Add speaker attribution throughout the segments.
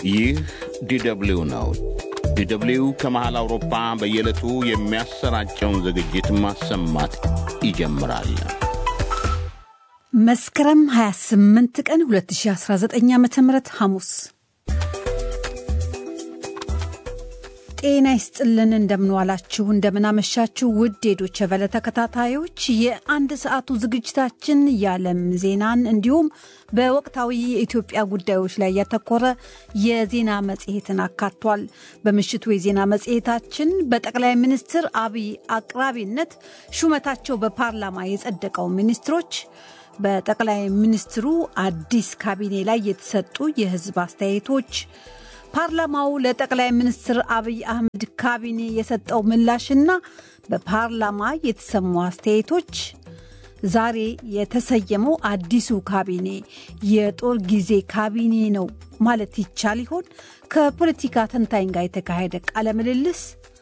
Speaker 1: ይህ ዲደብሊው ነው። ዲደብሊው ከመሃል አውሮፓ በየዕለቱ የሚያሰራጨውን ዝግጅት ማሰማት ይጀምራል።
Speaker 2: መስከረም 28 ቀን 2019 ዓ.ም ሐሙስ ጤና ይስጥልን። እንደምንዋላችሁ እንደምናመሻችሁ ውድ የዶቼ ቬለ ተከታታዮች የአንድ ሰዓቱ ዝግጅታችን የዓለም ዜናን እንዲሁም በወቅታዊ የኢትዮጵያ ጉዳዮች ላይ ያተኮረ የዜና መጽሔትን አካቷል። በምሽቱ የዜና መጽሔታችን በጠቅላይ ሚኒስትር አብይ አቅራቢነት ሹመታቸው በፓርላማ የጸደቀው ሚኒስትሮች፣ በጠቅላይ ሚኒስትሩ አዲስ ካቢኔ ላይ የተሰጡ የህዝብ አስተያየቶች፣ ፓርላማው ለጠቅላይ ሚኒስትር አብይ አህመድ ካቢኔ የሰጠው ምላሽና በፓርላማ የተሰሙ አስተያየቶች፣ ዛሬ የተሰየመው አዲሱ ካቢኔ የጦር ጊዜ ካቢኔ ነው ማለት ይቻል ይሆን? ከፖለቲካ ተንታኝ ጋር የተካሄደ ቃለ ምልልስ፣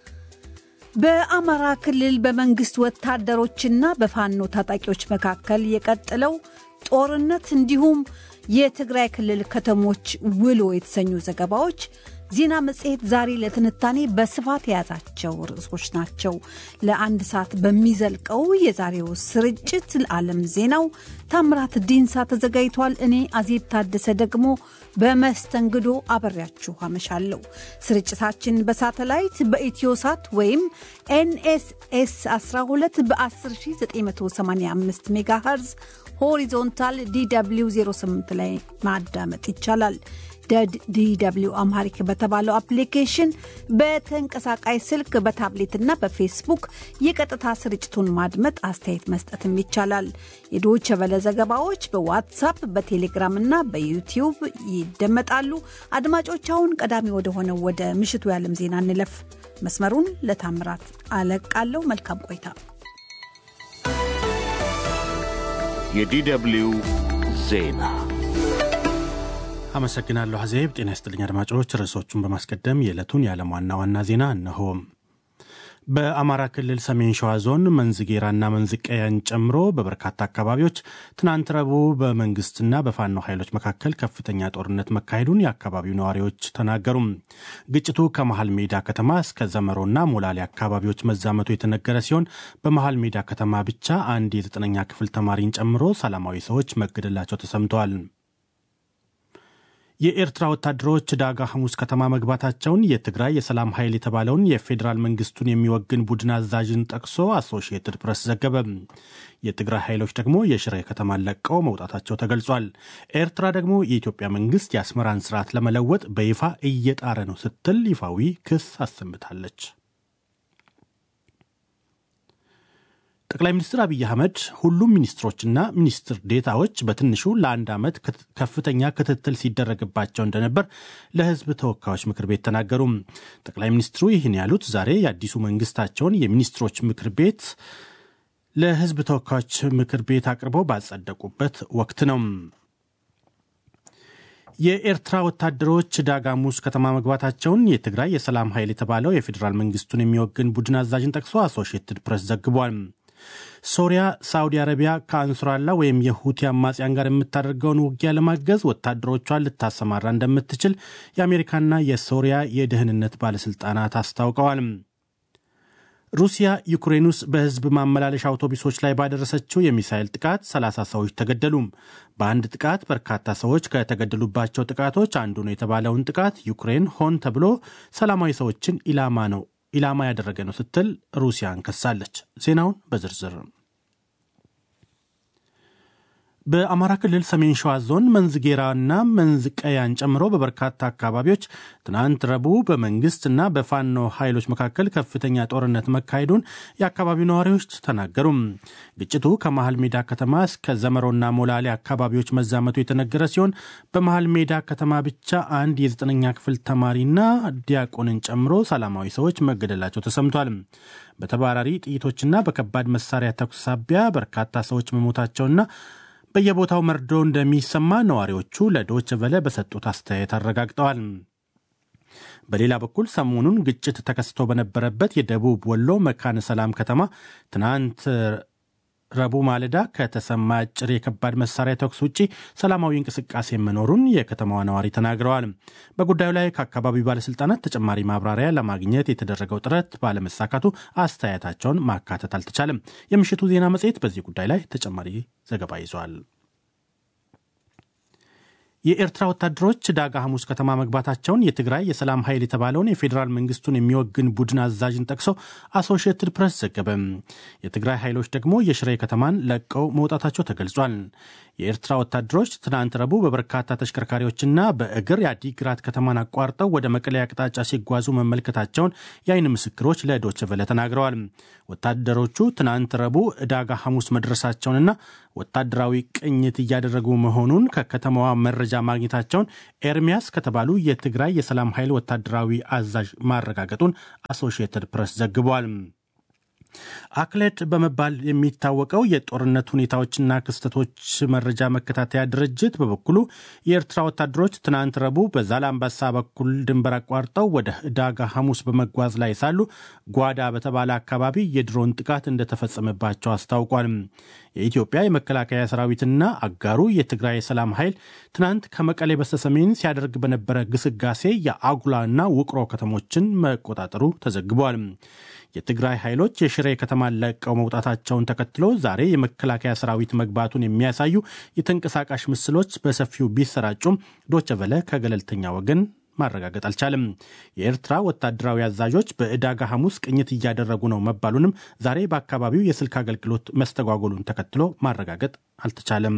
Speaker 2: በአማራ ክልል በመንግስት ወታደሮችና በፋኖ ታጣቂዎች መካከል የቀጠለው ጦርነት እንዲሁም የትግራይ ክልል ከተሞች ውሎ የተሰኙ ዘገባዎች ዜና መጽሔት ዛሬ ለትንታኔ በስፋት የያዛቸው ርዕሶች ናቸው። ለአንድ ሰዓት በሚዘልቀው የዛሬው ስርጭት ለዓለም ዜናው ታምራት ዲንሳ ተዘጋጅቷል። እኔ አዜብ ታደሰ ደግሞ በመስተንግዶ አበሬያችሁ አመሻለሁ። ስርጭታችን በሳተላይት በኢትዮሳት ወይም ኤንኤስኤስ 12 በ10985 ሜጋሄርዝ ሆሪዞንታል DW 08 ላይ ማዳመጥ ይቻላል። DW አምሃሪክ በተባለው አፕሊኬሽን በተንቀሳቃሽ ስልክ በታብሌትና በፌስቡክ የቀጥታ ስርጭቱን ማድመጥ አስተያየት መስጠትም ይቻላል። የዶቼ ቬለ ዘገባዎች በዋትስአፕ በቴሌግራምና በዩቲዩብ ይደመጣሉ። አድማጮች አሁን ቀዳሚ ወደ ሆነው ወደ ምሽቱ የዓለም ዜና እንለፍ። መስመሩን ለታምራት አለቃለሁ። መልካም ቆይታ።
Speaker 1: የዲደብሊው ዜና።
Speaker 3: አመሰግናለሁ አዜብ። ጤና ይስጥልኝ አድማጮች። ርዕሶቹን በማስቀደም የዕለቱን የዓለም ዋና ዋና ዜና እነሆ። በአማራ ክልል ሰሜን ሸዋ ዞን መንዝጌራና መንዝቀያን ጨምሮ በበርካታ አካባቢዎች ትናንት ረቡዕ በመንግስትና በፋኖ ኃይሎች መካከል ከፍተኛ ጦርነት መካሄዱን የአካባቢው ነዋሪዎች ተናገሩ። ግጭቱ ከመሃል ሜዳ ከተማ እስከ ዘመሮና ሞላሌ አካባቢዎች መዛመቱ የተነገረ ሲሆን በመሃል ሜዳ ከተማ ብቻ አንድ የ9ኛ ክፍል ተማሪን ጨምሮ ሰላማዊ ሰዎች መገደላቸው ተሰምተዋል። የኤርትራ ወታደሮች ዳጋ ሐሙስ ከተማ መግባታቸውን የትግራይ የሰላም ኃይል የተባለውን የፌዴራል መንግስቱን የሚወግን ቡድን አዛዥን ጠቅሶ አሶሺየትድ ፕሬስ ዘገበ። የትግራይ ኃይሎች ደግሞ የሽሬ ከተማን ለቀው መውጣታቸው ተገልጿል። ኤርትራ ደግሞ የኢትዮጵያ መንግስት የአስመራን ስርዓት ለመለወጥ በይፋ እየጣረ ነው ስትል ይፋዊ ክስ አሰምታለች። ጠቅላይ ሚኒስትር አብይ አህመድ ሁሉም ሚኒስትሮችና ሚኒስትር ዴታዎች በትንሹ ለአንድ ዓመት ከፍተኛ ክትትል ሲደረግባቸው እንደነበር ለህዝብ ተወካዮች ምክር ቤት ተናገሩ። ጠቅላይ ሚኒስትሩ ይህን ያሉት ዛሬ የአዲሱ መንግስታቸውን የሚኒስትሮች ምክር ቤት ለህዝብ ተወካዮች ምክር ቤት አቅርበው ባጸደቁበት ወቅት ነው። የኤርትራ ወታደሮች ዳጋሙስ ከተማ መግባታቸውን የትግራይ የሰላም ኃይል የተባለው የፌዴራል መንግስቱን የሚወግን ቡድን አዛዥን ጠቅሶ አሶሺየትድ ፕሬስ ዘግቧል። ሶሪያ ሳዑዲ አረቢያ ከአንሱራላ ወይም የሁቲ አማጽያን ጋር የምታደርገውን ውጊያ ለማገዝ ወታደሮቿን ልታሰማራ እንደምትችል የአሜሪካና የሶሪያ የደህንነት ባለስልጣናት አስታውቀዋል። ሩሲያ ዩክሬን ውስጥ በህዝብ ማመላለሻ አውቶቡሶች ላይ ባደረሰችው የሚሳኤል ጥቃት 30 ሰዎች ተገደሉ። በአንድ ጥቃት በርካታ ሰዎች ከተገደሉባቸው ጥቃቶች አንዱ ነው የተባለውን ጥቃት ዩክሬን ሆን ተብሎ ሰላማዊ ሰዎችን ኢላማ ያደረገ ነው ስትል ሩሲያን ከሳለች። ዜናውን በዝርዝር። በአማራ ክልል ሰሜን ሸዋ ዞን መንዝጌራና መንዝቀያን ጨምሮ በበርካታ አካባቢዎች ትናንት ረቡዕ በመንግስትና በፋኖ ኃይሎች መካከል ከፍተኛ ጦርነት መካሄዱን የአካባቢው ነዋሪዎች ተናገሩ። ግጭቱ ከመሃል ሜዳ ከተማ እስከ ዘመሮና ሞላሌ አካባቢዎች መዛመቱ የተነገረ ሲሆን በመሃል ሜዳ ከተማ ብቻ አንድ የ9ኛ ክፍል ተማሪና ዲያቆንን ጨምሮ ሰላማዊ ሰዎች መገደላቸው ተሰምቷል። በተባራሪ ጥይቶችና በከባድ መሳሪያ ተኩስ ሳቢያ በርካታ ሰዎች መሞታቸውና በየቦታው መርዶ እንደሚሰማ ነዋሪዎቹ ለዶቼ ቬለ በሰጡት አስተያየት አረጋግጠዋል። በሌላ በኩል ሰሞኑን ግጭት ተከስቶ በነበረበት የደቡብ ወሎ መካነ ሰላም ከተማ ትናንት ረቡዕ ማለዳ ከተሰማ አጭር የከባድ መሳሪያ ተኩስ ውጪ ሰላማዊ እንቅስቃሴ መኖሩን የከተማዋ ነዋሪ ተናግረዋል። በጉዳዩ ላይ ከአካባቢው ባለስልጣናት ተጨማሪ ማብራሪያ ለማግኘት የተደረገው ጥረት ባለመሳካቱ አስተያየታቸውን ማካተት አልተቻለም። የምሽቱ ዜና መጽሔት በዚህ ጉዳይ ላይ ተጨማሪ ዘገባ ይዟል። የኤርትራ ወታደሮች ዳጋ ሐሙስ ከተማ መግባታቸውን የትግራይ የሰላም ኃይል የተባለውን የፌዴራል መንግስቱን የሚወግን ቡድን አዛዥን ጠቅሶ አሶሺየትድ ፕሬስ ዘገበ። የትግራይ ኃይሎች ደግሞ የሽሬ ከተማን ለቀው መውጣታቸው ተገልጿል። የኤርትራ ወታደሮች ትናንት ረቡዕ በበርካታ ተሽከርካሪዎችና በእግር የአዲግራት ከተማን አቋርጠው ወደ መቀሌ አቅጣጫ ሲጓዙ መመልከታቸውን የዓይን ምስክሮች ለዶይቼ ቬለ ተናግረዋል። ወታደሮቹ ትናንት ረቡዕ ዳጋ ሐሙስ መድረሳቸውንና ወታደራዊ ቅኝት እያደረጉ መሆኑን ከከተማዋ መረጃ ማግኘታቸውን ኤርሚያስ ከተባሉ የትግራይ የሰላም ኃይል ወታደራዊ አዛዥ ማረጋገጡን አሶሺየትድ ፕሬስ ዘግቧል። አክሌድ በመባል የሚታወቀው የጦርነት ሁኔታዎችና ክስተቶች መረጃ መከታተያ ድርጅት በበኩሉ የኤርትራ ወታደሮች ትናንት ረቡዕ በዛላምበሳ በኩል ድንበር አቋርጠው ወደ ዳጋ ሐሙስ በመጓዝ ላይ ሳሉ ጓዳ በተባለ አካባቢ የድሮን ጥቃት እንደተፈጸመባቸው አስታውቋል። የኢትዮጵያ የመከላከያ ሰራዊትና አጋሩ የትግራይ የሰላም ኃይል ትናንት ከመቀሌ በስተሰሜን ሲያደርግ በነበረ ግስጋሴ የአጉላና ውቅሮ ከተሞችን መቆጣጠሩ ተዘግቧል። የትግራይ ኃይሎች የሽሬ ከተማን ለቀው መውጣታቸውን ተከትሎ ዛሬ የመከላከያ ሰራዊት መግባቱን የሚያሳዩ የተንቀሳቃሽ ምስሎች በሰፊው ቢሰራጩም ዶይቼ ቬለ ከገለልተኛ ወገን ማረጋገጥ አልቻለም። የኤርትራ ወታደራዊ አዛዦች በዳጋ ሐሙስ ቅኝት እያደረጉ ነው መባሉንም ዛሬ በአካባቢው የስልክ አገልግሎት መስተጓጎሉን ተከትሎ ማረጋገጥ አልተቻለም።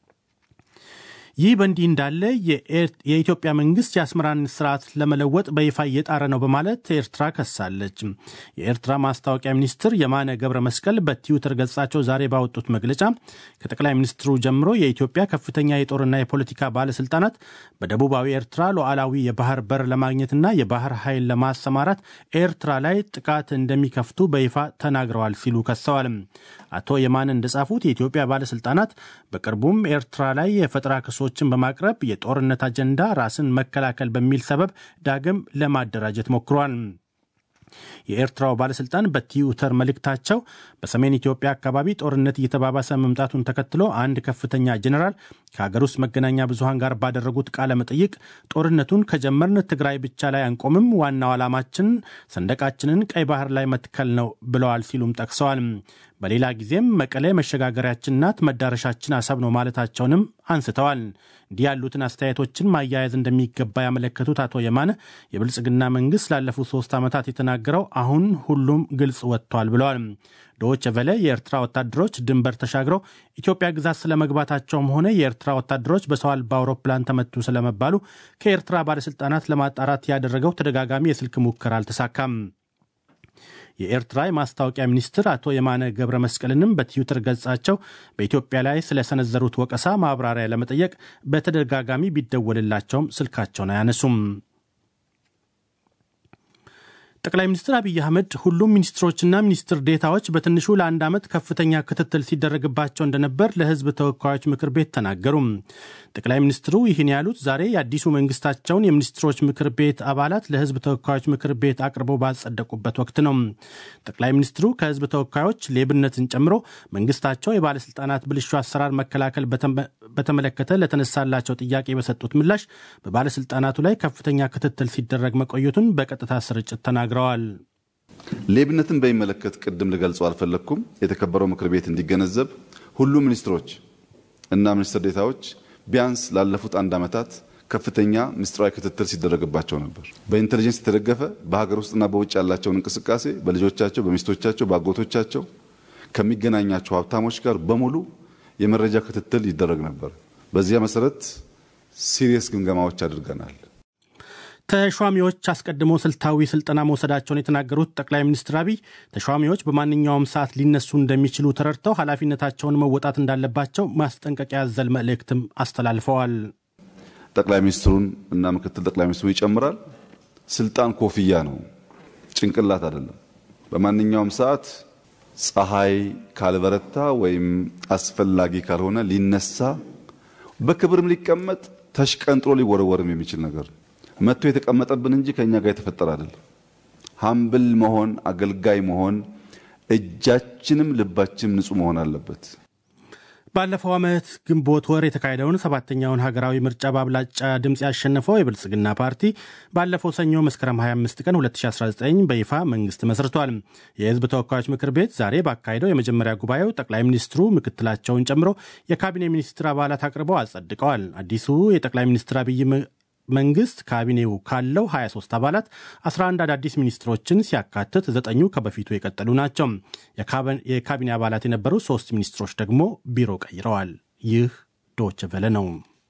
Speaker 3: ይህ በእንዲህ እንዳለ የኢትዮጵያ መንግስት የአስመራን ስርዓት ለመለወጥ በይፋ እየጣረ ነው በማለት ኤርትራ ከሳለች። የኤርትራ ማስታወቂያ ሚኒስትር የማነ ገብረ መስቀል በትዊተር ገጻቸው ዛሬ ባወጡት መግለጫ ከጠቅላይ ሚኒስትሩ ጀምሮ የኢትዮጵያ ከፍተኛ የጦርና የፖለቲካ ባለስልጣናት በደቡባዊ ኤርትራ ሉዓላዊ የባህር በር ለማግኘትና የባህር ኃይል ለማሰማራት ኤርትራ ላይ ጥቃት እንደሚከፍቱ በይፋ ተናግረዋል ሲሉ ከሰዋል። አቶ የማነ እንደጻፉት የኢትዮጵያ ባለስልጣናት በቅርቡም ኤርትራ ላይ የፈጠራ ክሶችን በማቅረብ የጦርነት አጀንዳ ራስን መከላከል በሚል ሰበብ ዳግም ለማደራጀት ሞክሯል። የኤርትራው ባለስልጣን በትዊተር መልእክታቸው በሰሜን ኢትዮጵያ አካባቢ ጦርነት እየተባባሰ መምጣቱን ተከትሎ አንድ ከፍተኛ ጄኔራል ከሀገር ውስጥ መገናኛ ብዙሃን ጋር ባደረጉት ቃለ መጠይቅ ጦርነቱን ከጀመርን ትግራይ ብቻ ላይ አንቆምም፣ ዋናው ዓላማችን ሰንደቃችንን ቀይ ባህር ላይ መትከል ነው ብለዋል ሲሉም ጠቅሰዋል። በሌላ ጊዜም መቀሌ መሸጋገሪያችን ናት፣ መዳረሻችን አሰብ ነው ማለታቸውንም አንስተዋል። እንዲህ ያሉትን አስተያየቶችን ማያያዝ እንደሚገባ ያመለከቱት አቶ የማነ የብልጽግና መንግስት ላለፉት 3 ዓመታት የተናገረው አሁን ሁሉም ግልጽ ወጥቷል ብለዋል። ዶይቼ ቬለ የኤርትራ ወታደሮች ድንበር ተሻግረው ኢትዮጵያ ግዛት ስለመግባታቸውም ሆነ የኤርትራ ወታደሮች በሰው አልባ አውሮፕላን ተመቱ ስለመባሉ ከኤርትራ ባለስልጣናት ለማጣራት ያደረገው ተደጋጋሚ የስልክ ሙከራ አልተሳካም። የኤርትራ የማስታወቂያ ሚኒስትር አቶ የማነ ገብረ መስቀልንም በትዊተር ገጻቸው በኢትዮጵያ ላይ ስለሰነዘሩት ወቀሳ ማብራሪያ ለመጠየቅ በተደጋጋሚ ቢደወልላቸውም ስልካቸውን አያነሱም። ጠቅላይ ሚኒስትር አብይ አህመድ ሁሉም ሚኒስትሮችና ሚኒስትር ዴታዎች በትንሹ ለአንድ ዓመት ከፍተኛ ክትትል ሲደረግባቸው እንደነበር ለሕዝብ ተወካዮች ምክር ቤት ተናገሩ። ጠቅላይ ሚኒስትሩ ይህን ያሉት ዛሬ የአዲሱ መንግስታቸውን የሚኒስትሮች ምክር ቤት አባላት ለሕዝብ ተወካዮች ምክር ቤት አቅርበው ባጸደቁበት ወቅት ነው። ጠቅላይ ሚኒስትሩ ከሕዝብ ተወካዮች ሌብነትን ጨምሮ መንግስታቸው የባለስልጣናት ብልሹ አሰራር መከላከል በተመለከተ ለተነሳላቸው ጥያቄ በሰጡት ምላሽ በባለስልጣናቱ ላይ ከፍተኛ ክትትል ሲደረግ መቆየቱን በቀጥታ ስርጭት ተናግረዋል።
Speaker 4: ሌብነትን በሚመለከት ቅድም ልገልጸው አልፈለኩም። የተከበረው ምክር ቤት እንዲገነዘብ ሁሉም ሚኒስትሮች እና ሚኒስትር ዴታዎች ቢያንስ ላለፉት 1 ዓመታት ከፍተኛ ምስጢራዊ ክትትል ሲደረግባቸው ነበር። በኢንተለጀንስ የተደገፈ በሀገር ውስጥና በውጭ ያላቸውን እንቅስቃሴ በልጆቻቸው፣ በሚስቶቻቸው፣ በአጎቶቻቸው ከሚገናኛቸው ሀብታሞች ጋር በሙሉ የመረጃ ክትትል ይደረግ ነበር። በዚያ መሰረት ሲሪየስ ግምገማዎች አድርገናል።
Speaker 3: ተሿሚዎች አስቀድሞ ስልታዊ ስልጠና መውሰዳቸውን የተናገሩት ጠቅላይ ሚኒስትር አብይ ተሿሚዎች በማንኛውም ሰዓት ሊነሱ እንደሚችሉ ተረድተው ኃላፊነታቸውን መወጣት እንዳለባቸው ማስጠንቀቂያ ያዘለ መልእክትም አስተላልፈዋል።
Speaker 4: ጠቅላይ ሚኒስትሩን እና ምክትል ጠቅላይ ሚኒስትሩ ይጨምራል። ስልጣን ኮፍያ ነው፣ ጭንቅላት አይደለም። በማንኛውም ሰዓት ፀሐይ ካልበረታ ወይም አስፈላጊ ካልሆነ ሊነሳ በክብርም ሊቀመጥ ተሽቀንጥሮ ሊወረወርም የሚችል ነገር መጥቶ የተቀመጠብን እንጂ ከኛ ጋር የተፈጠረ አይደለም። ሀምብል መሆን፣ አገልጋይ መሆን፣ እጃችንም ልባችንም ንጹህ መሆን አለበት።
Speaker 3: ባለፈው ዓመት ግንቦት ወር የተካሄደውን 7ኛውን ሀገራዊ ምርጫ በአብላጫ ድምጽ ያሸነፈው የብልጽግና ፓርቲ ባለፈው ሰኞ መስከረም 25 ቀን 2019 በይፋ መንግስት መስርቷል። የህዝብ ተወካዮች ምክር ቤት ዛሬ ባካሄደው የመጀመሪያ ጉባኤው ጠቅላይ ሚኒስትሩ ምክትላቸውን ጨምሮ የካቢኔ ሚኒስትር አባላት አቅርበው አጸድቀዋል። አዲሱ የጠቅላይ ሚኒስትር አብይ መንግስት ካቢኔው ካለው 23 አባላት 11 አዳዲስ ሚኒስትሮችን ሲያካትት 9 ከበፊቱ የቀጠሉ ናቸው። የካቢኔ አባላት የነበሩ 3 ሚኒስትሮች ደግሞ ቢሮ ቀይረዋል። ይህ ዶይቼ ቬለ ነው።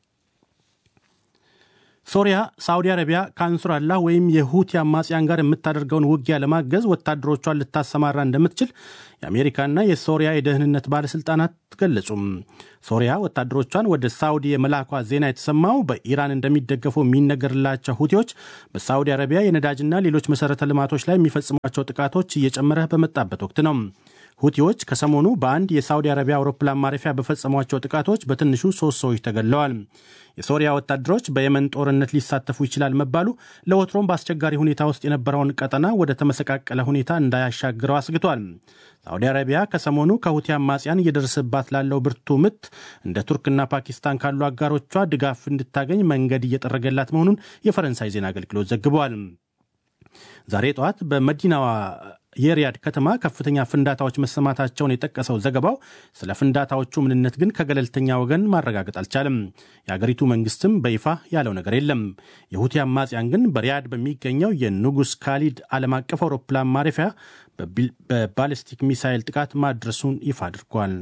Speaker 3: ሶሪያ ሳዑዲ አረቢያ ከአንሱራላህ ወይም የሁቲ አማጽያን ጋር የምታደርገውን ውጊያ ለማገዝ ወታደሮቿን ልታሰማራ እንደምትችል የአሜሪካና የሶሪያ የደህንነት ባለስልጣናት ገለጹም። ሶሪያ ወታደሮቿን ወደ ሳዑዲ የመላኳ ዜና የተሰማው በኢራን እንደሚደገፉ የሚነገርላቸው ሁቲዎች በሳዑዲ አረቢያ የነዳጅና ሌሎች መሰረተ ልማቶች ላይ የሚፈጽሟቸው ጥቃቶች እየጨመረ በመጣበት ወቅት ነው። ሁቲዎች ከሰሞኑ በአንድ የሳዑዲ አረቢያ አውሮፕላን ማረፊያ በፈጸሟቸው ጥቃቶች በትንሹ 3 ሰዎች ተገድለዋል። የሶሪያ ወታደሮች በየመን ጦርነት ሊሳተፉ ይችላል መባሉ ለወትሮም በአስቸጋሪ ሁኔታ ውስጥ የነበረውን ቀጠና ወደ ተመሰቃቀለ ሁኔታ እንዳያሻግረው አስግቷል። ሳዑዲ አረቢያ ከሰሞኑ ከሁቲ አማጽያን እየደረሰባት ላለው ብርቱ ምት እንደ ቱርክና ፓኪስታን ካሉ አጋሮቿ ድጋፍ እንድታገኝ መንገድ እየጠረገላት መሆኑን የፈረንሳይ ዜና አገልግሎት ዘግቧል። ዛሬ ጠዋት በመዲናዋ የሪያድ ከተማ ከፍተኛ ፍንዳታዎች መሰማታቸውን የጠቀሰው ዘገባው ስለ ፍንዳታዎቹ ምንነት ግን ከገለልተኛ ወገን ማረጋገጥ አልቻለም። የአገሪቱ መንግስትም በይፋ ያለው ነገር የለም። የሁቲ አማጽያን ግን በሪያድ በሚገኘው የንጉስ ካሊድ ዓለም አቀፍ አውሮፕላን ማረፊያ በባሊስቲክ ሚሳይል ጥቃት ማድረሱን ይፋ አድርጓል።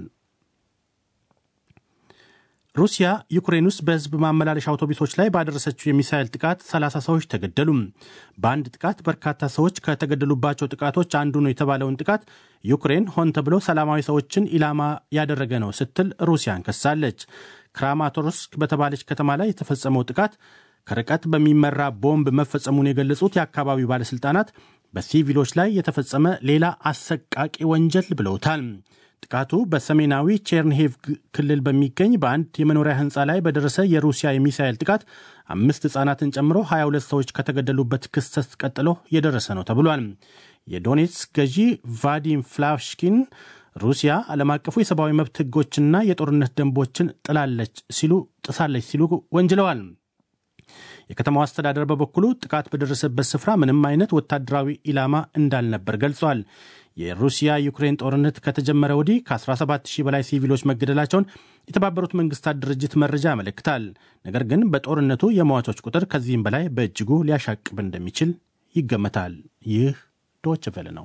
Speaker 3: ሩሲያ ዩክሬን ውስጥ በህዝብ ማመላለሻ አውቶቡሶች ላይ ባደረሰችው የሚሳኤል ጥቃት 30 ሰዎች ተገደሉ። በአንድ ጥቃት በርካታ ሰዎች ከተገደሉባቸው ጥቃቶች አንዱ ነው የተባለውን ጥቃት ዩክሬን ሆን ተብሎ ሰላማዊ ሰዎችን ኢላማ ያደረገ ነው ስትል ሩሲያን ከሳለች። ክራማቶርስክ በተባለች ከተማ ላይ የተፈጸመው ጥቃት ከርቀት በሚመራ ቦምብ መፈጸሙን የገለጹት የአካባቢው ባለስልጣናት በሲቪሎች ላይ የተፈጸመ ሌላ አሰቃቂ ወንጀል ብለውታል። ጥቃቱ በሰሜናዊ ቼርንሄቭ ክልል በሚገኝ በአንድ የመኖሪያ ህንፃ ላይ በደረሰ የሩሲያ የሚሳኤል ጥቃት 5 ህጻናትን ጨምሮ 22 ሰዎች ከተገደሉበት ክስተት ቀጥሎ የደረሰ ነው ተብሏል። የዶኔትስክ ገዢ ቫዲም ፍላሽኪን ሩሲያ ዓለም አቀፉ የሰብአዊ መብት ህጎችና የጦርነት ደንቦችን ጥሳለች ሲሉ ወንጅለዋል። የከተማው አስተዳደር በበኩሉ ጥቃት በደረሰበት ስፍራ ምንም አይነት ወታደራዊ ኢላማ እንዳልነበር ገልጿል። የሩሲያ ዩክሬን ጦርነት ከተጀመረ ወዲህ ከ17000 በላይ ሲቪሎች መገደላቸውን የተባበሩት መንግስታት ድርጅት መረጃ ያመለክታል። ነገር ግን በጦርነቱ የሟቾች ቁጥር ከዚህም በላይ በእጅጉ ሊያሻቅብ እንደሚችል ይገመታል። ይህ ዶይቼ ቬለ ነው።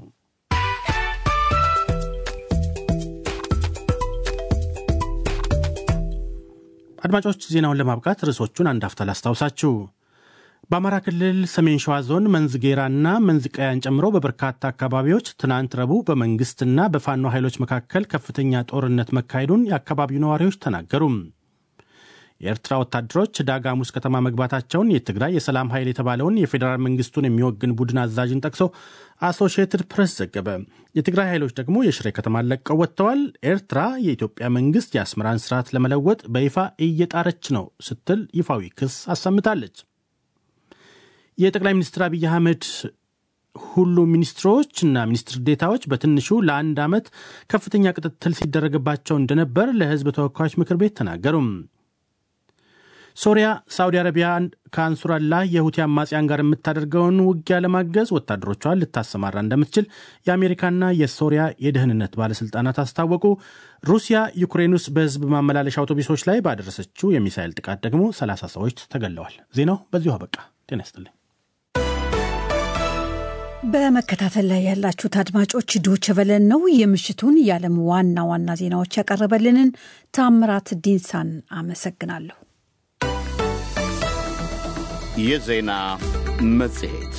Speaker 3: አድማጮች ዜናውን ለማብቃት ርዕሶቹን አንድ አፍታ ላስታውሳችሁ። በአማራ ክልል ሰሜን ሸዋ ዞን መንዝጌራና መንዝቀያን ጨምሮ በበርካታ አካባቢዎች ትናንት ረቡዕ በመንግስትና በፋኖ ኃይሎች መካከል ከፍተኛ ጦርነት መካሄዱን የአካባቢው ነዋሪዎች ተናገሩ። የኤርትራ ወታደሮች ዳጋሙስ ከተማ መግባታቸውን የትግራይ የሰላም ኃይል የተባለውን የፌዴራል መንግስቱን የሚወግን ቡድን አዛዥን ጠቅሶ አሶሺየትድ ፕሬስ ዘገበ። የትግራይ ኃይሎች ደግሞ የሽሬ ከተማን ለቀው ወጥተዋል። ኤርትራ የኢትዮጵያ መንግስት የአስመራን ስርዓት ለመለወጥ በይፋ እየጣረች ነው ስትል ይፋዊ ክስ አሰምታለች። የጠቅላይ ሚኒስትር አብይ አህመድ ሁሉም ሚኒስትሮች እና ሚኒስትር ዴታዎች በትንሹ ለ1 ዓመት ከፍተኛ ክትትል ሲደረግባቸው እንደነበር ለህዝብ ተወካዮች ምክር ቤት ተናገሩ። ሶሪያ ሳዑዲ አረቢያ ከአንሱራላህ የሁቲ አማጽያን ጋር የምታደርገውን ውጊያ ለማገዝ ወታደሮቿን ልታሰማራ እንደምትችል የአሜሪካና የሶሪያ የደህንነት ባለስልጣናት አስታወቁ። ሩሲያ ዩክሬን ውስጥ በህዝብ ማመላለሻ አውቶቡሶች ላይ ባደረሰችው የሚሳኤል ጥቃት ደግሞ 30 ሰዎች ተገድለዋል። ዜናው በዚሁ አበቃ። ጤና ይስጥልኝ።
Speaker 2: በመከታተል ላይ ያላችሁት አድማጮች ዶይቼ ቬለ ነው። የምሽቱን የዓለም ዋና ዋና ዜናዎች ያቀረበልንን ታምራት ዲንሳን አመሰግናለሁ።
Speaker 1: የዜና መጽሔት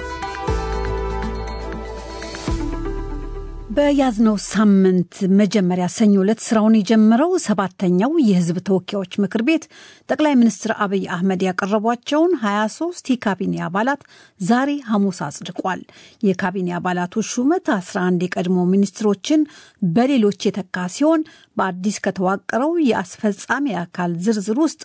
Speaker 2: በያዝነው ሳምንት መጀመሪያ ሰኞ ዕለት ስራውን የጀመረው 7ኛው የህዝብ ተወካዮች ምክር ቤት ጠቅላይ ሚኒስትር አብይ አህመድ ያቀረቧቸውን 23 የካቢኔ አባላት ዛሬ ሐሙስ አጽድቋል። የካቢኔ አባላቱ ሹመት 11 የቀድሞ ሚኒስትሮችን በሌሎች የተካ ሲሆን በአዲስ ከተዋቀረው የአስፈጻሚ አካል ዝርዝር ውስጥ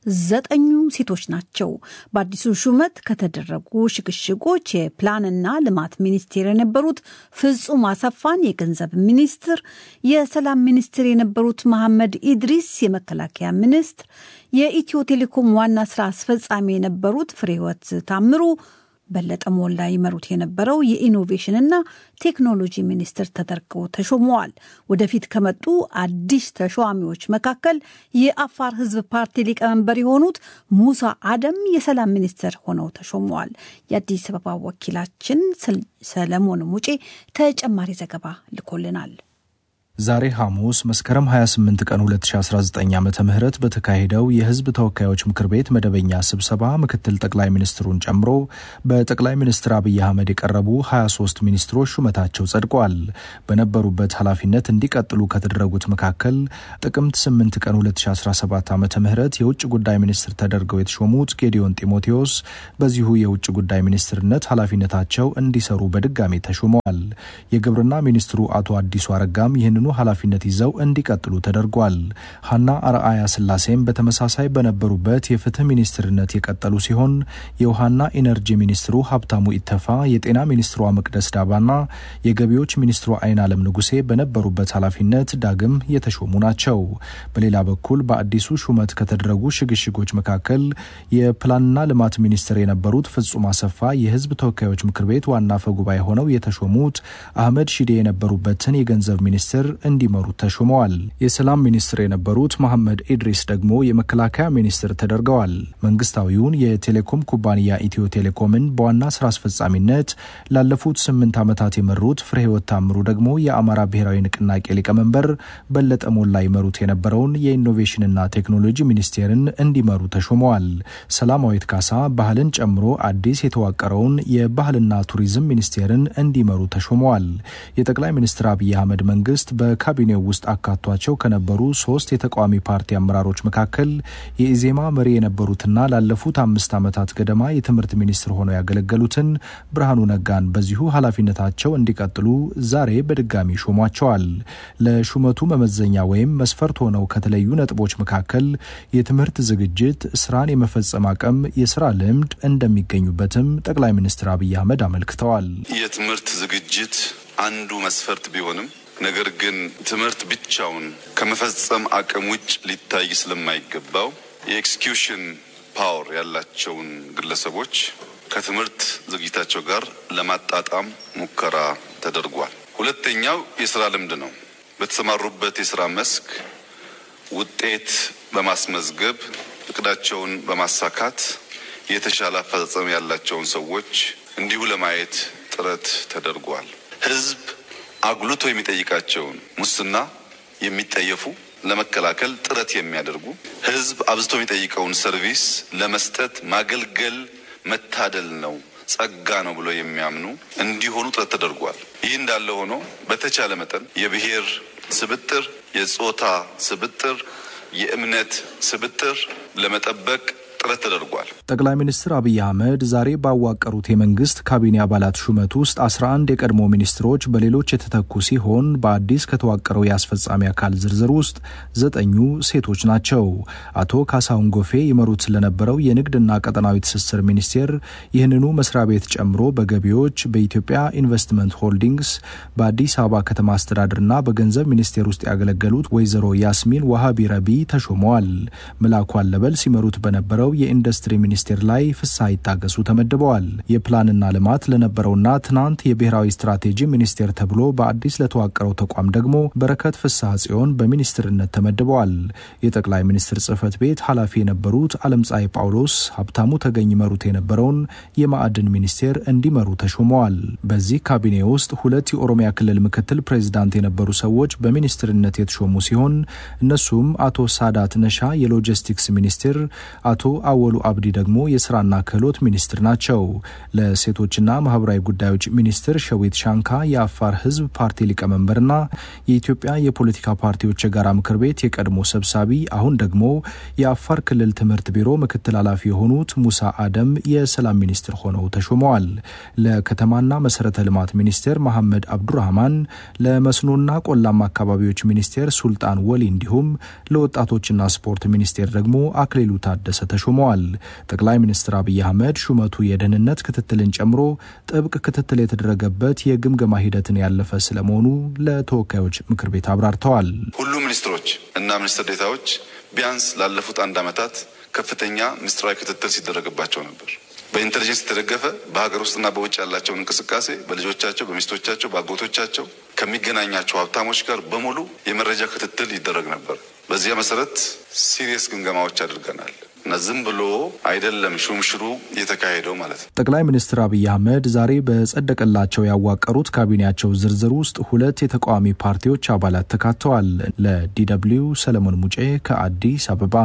Speaker 2: 9 ሴቶች ናቸው። በአዲሱ ሹመት ከተደረጉ ሽግሽጎች የፕላንና ልማት ሚኒስቴር የነበሩት ፍጹም አሰፋን የገንዘብ ሚኒስትር፣ የሰላም ሚኒስትር የነበሩት መሐመድ ኢድሪስ የመከላከያ ሚኒስትር፣ የኢትዮ ቴሌኮም ዋና ስራ አስፈጻሚ የነበሩት ፍሬህይወት ታምሩ፣ በለጠ ሞላ ይመሩት የነበረው የኢኖቬሽንና ቴክኖሎጂ ሚኒስትር ተደርገው ተሾመዋል። ወደፊት ከመጡ አዲስ ተሿሚዎች መካከል የአፋር ህዝብ ፓርቲ ሊቀመንበር የሆኑት ሙሳ አደም የሰላም ሚኒስትር ሆነው ተሾመዋል። የአዲስ አበባ ወኪላችን ሰለሞን ሙጬ ተጨማሪ ዘገባ ልኮልናል።
Speaker 5: ዛሬ ሐሙስ መስከረም 28 ቀን 2019 ዓ.ም በተካሄደው የህዝብ ተወካዮች ምክር ቤት መደበኛ ስብሰባ ምክትል ጠቅላይ ሚኒስትሩን ጨምሮ በጠቅላይ ሚኒስትር አብይ አህመድ የቀረቡ 23 ሚኒስትሮች ሹመታቸው ጸድቋል። በነበሩበት ኃላፊነት እንዲቀጥሉ ከተደረጉት መካከል ጥቅምት 8 ቀን 2017 ዓ.ም የውጭ ጉዳይ ሚኒስትር ተደርገው የተሾሙት ጌዲዮን ጢሞቴዎስ በዚሁ የውጭ ጉዳይ ሚኒስትርነት ኃላፊነታቸው እንዲሰሩ በድጋሚ ተሾመዋል። የግብርና ሚኒስትሩ አቶ አዲሱ አረጋም ይህንኑ ኃላፊነት ይዘው እንዲቀጥሉ ተደርጓል። ሐና አርአያ ስላሴም በተመሳሳይ በነበሩበት የፍትህ ሚኒስትርነት የቀጠሉ ሲሆን የውሃና ኢነርጂ ሚኒስትሩ ሀብታሙ ኢተፋ፣ የጤና ሚኒስትሯ መቅደስ ዳባና የገቢዎች ሚኒስትሩ አይናለም ንጉሴ በነበሩበት ኃላፊነት ዳግም የተሾሙ ናቸው። በሌላ በኩል በአዲሱ ሹመት ከተደረጉ ሽግሽጎች መካከል የፕላንና ልማት ሚኒስትር የነበሩት ፍጹም አሰፋ የህዝብ ተወካዮች ምክር ቤት ዋና አፈ ጉባኤ ሆነው የተሾሙት አህመድ ሺዴ የነበሩበትን የገንዘብ ሚኒስትር እንዲመሩ ተሾመዋል። የሰላም ሚኒስትር የነበሩት መሐመድ ኢድሪስ ደግሞ የመከላከያ ሚኒስትር ተደርገዋል። መንግስታዊውን የቴሌኮም ኩባንያ ኢትዮ ቴሌኮምን በዋና ስራ አስፈጻሚነት ላለፉት 8 ዓመታት የመሩት ፍሬህይወት ታምሩ ደግሞ የአማራ ብሔራዊ ንቅናቄ ሊቀመንበር በለጠ ሞላ ይመሩት የነበረውን የኢኖቬሽንና ቴክኖሎጂ ሚኒስቴርን እንዲመሩ ተሾመዋል። ሰላማዊት ካሳ ባህልን ጨምሮ አዲስ የተዋቀረውን የባህልና ቱሪዝም ሚኒስቴርን እንዲመሩ ተሾመዋል። የጠቅላይ ሚኒስትር አብይ አህመድ መንግስት በካቢኔው ውስጥ አካቷቸው ከነበሩ 3 የተቃዋሚ ፓርቲ አመራሮች መካከል የኢዜማ መሪ የነበሩትና ላለፉት 5 ዓመታት ገደማ የትምህርት ሚኒስትር ሆነው ያገለገሉትን ብርሃኑ ነጋን በዚሁ ኃላፊነታቸው እንዲቀጥሉ ዛሬ በድጋሚ ሾሟቸዋል። ለሹመቱ መመዘኛ ወይም መስፈርት ሆነው ከተለዩ ነጥቦች መካከል የትምህርት ዝግጅት፣ ስራን የመፈጸም አቅም፣ የስራ ልምድ እንደሚገኙበትም ጠቅላይ ሚኒስትር አብይ አህመድ አመልክተዋል።
Speaker 4: የትምህርት ዝግጅት አንዱ መስፈርት ቢሆንም ነገር ግን ትምህርት ብቻውን ከመፈጸም አቅም ውጭ ሊታይ ስለማይገባው የኤክስኪዩሽን ፓወር ያላቸውን ግለሰቦች ከትምህርት ዝግጅታቸው ጋር ለማጣጣም ሙከራ ተደርጓል። ሁለተኛው የስራ ልምድ ነው። በተሰማሩበት የስራ መስክ ውጤት በማስመዝገብ እቅዳቸውን በማሳካት የተሻለ አፈጻጸም ያላቸውን ሰዎች እንዲሁ ለማየት ጥረት ተደርጓል። ህዝብ አጉልቶ የሚጠይቃቸውን ሙስና የሚጠየፉ ለመከላከል ጥረት የሚያደርጉ ህዝብ አብዝቶ የሚጠይቀውን ሰርቪስ ለመስጠት ማገልገል መታደል ነው፣ ጸጋ ነው ብሎ የሚያምኑ እንዲሆኑ ጥረት ተደርጓል። ይህ እንዳለ ሆኖ በተቻለ መጠን የብሔር ስብጥር፣ የጾታ ስብጥር፣ የእምነት ስብጥር ለመጠበቅ ጥረት ተደርጓል።
Speaker 5: ጠቅላይ ሚኒስትር አብይ አህመድ ዛሬ ባዋቀሩት የመንግስት ካቢኔ አባላት ሹመት ውስጥ 11 የቀድሞ ሚኒስትሮች በሌሎች የተተኩ ሲሆን በአዲስ ከተዋቀረው የአስፈጻሚ አካል ዝርዝር ውስጥ 9ኙ ሴቶች ናቸው። አቶ ካሳሁን ጎፌ ይመሩት ስለነበረው የንግድና ቀጠናዊ ትስስር ሚኒስቴር ይህንኑ መስሪያ ቤት ጨምሮ በገቢዎች፣ በኢትዮጵያ ኢንቨስትመንት ሆልዲንግስ፣ በአዲስ አበባ ከተማ አስተዳደርና በገንዘብ ሚኒስቴር ውስጥ ያገለገሉት ወይዘሮ ያስሚን ዋሃቢ ረቢ ተሾመዋል። መላኩ አለበል ሲመሩት በነበረው የኢንዱስትሪ ሚኒስቴር ላይ ፍስሐ ይታገሱ ተመድበዋል። የፕላንና ልማት ለነበረውና ትናንት የብሔራዊ ስትራቴጂ ሚኒስቴር ተብሎ በአዲስ ለተዋቀረው ተቋም ደግሞ በረከት ፍስሐ ጽዮን በሚኒስትርነት ተመድበዋል። የጠቅላይ ሚኒስትር ጽህፈት ቤት ኃላፊ የነበሩት ዓለምፀሐይ ጳውሎስ ሀብታሙ ተገኝ ይመሩት የነበረውን የማዕድን ሚኒስቴር እንዲመሩ ተሾመዋል። በዚህ ካቢኔ ውስጥ 2 የኦሮሚያ ክልል ምክትል ፕሬዝዳንት የነበሩ ሰዎች በሚኒስትርነት የተሾሙ ሲሆን እነሱም አቶ ሳዳት ነሻ የሎጂስቲክስ ሚኒስቴር፣ አቶ አወሉ አብዲ ደግሞ የስራና ክህሎት ሚኒስትር ናቸው። ለሴቶችና ማህበራዊ ጉዳዮች ሚኒስትር ሸዊት ሻንካ የአፋር ህዝብ ፓርቲ ሊቀመንበርና የኢትዮጵያ የፖለቲካ ፓርቲዎች የጋራ ምክር ቤት የቀድሞ ሰብሳቢ አሁን ደግሞ የአፋር ክልል ትምህርት ቢሮ ምክትል ኃላፊ የሆኑት ሙሳ አደም የሰላም ሚኒስትር ሆነው ተሾመዋል። ለከተማና መሰረተ ልማት ሚኒስትር መሐመድ አብዱራህማን፣ ለመስኖና ቆላማ አካባቢዎች ሚኒስትር ሱልጣን ወሊ እንዲሁም ለወጣቶችና ስፖርት ሚኒስቴር ደግሞ አክሊሉ ታደሰ ተሾመዋል። ጠቅላይ ሚኒስትር አብይ አህመድ ሹመቱ የደህንነት ክትትልን ጨምሮ ጥብቅ ክትትል የተደረገበት የግምገማ ሂደትን ያለፈ ስለመሆኑ ለተወካዮች ምክር ቤት አብራርተዋል።
Speaker 4: ሁሉም ሚኒስትሮች እና ሚኒስትር ዴታዎች ቢያንስ ላለፉት 1 ዓመታት ከፍተኛ ሚኒስትራዊ ክትትል ሲደረግባቸው ነበር። በኢንተለጀንስ የተደገፈ በሀገር ውስጥና በውጭ ያላቸውን እንቅስቃሴ በልጆቻቸው፣ በሚስቶቻቸው፣ በአጎቶቻቸው ከሚገናኛቸው ሀብታሞች ጋር በሙሉ የመረጃ ክትትል ይደረግ ነበር። በዚያ መሰረት ሲሪየስ ግምገማዎች አድርገናል እና ዝም ብሎ አይደለም ሹምሽሩ የተካሄደው ማለት ነው።
Speaker 5: ጠቅላይ ሚኒስትር አብይ አህመድ ዛሬ በጸደቀላቸው ያዋቀሩት ካቢኔያቸው ዝርዝር ውስጥ 2 የተቃዋሚ ፓርቲዎች አባላት ተካተዋል። ለዲደብሊው ሰለሞን ሙጬ ከአዲስ አበባ።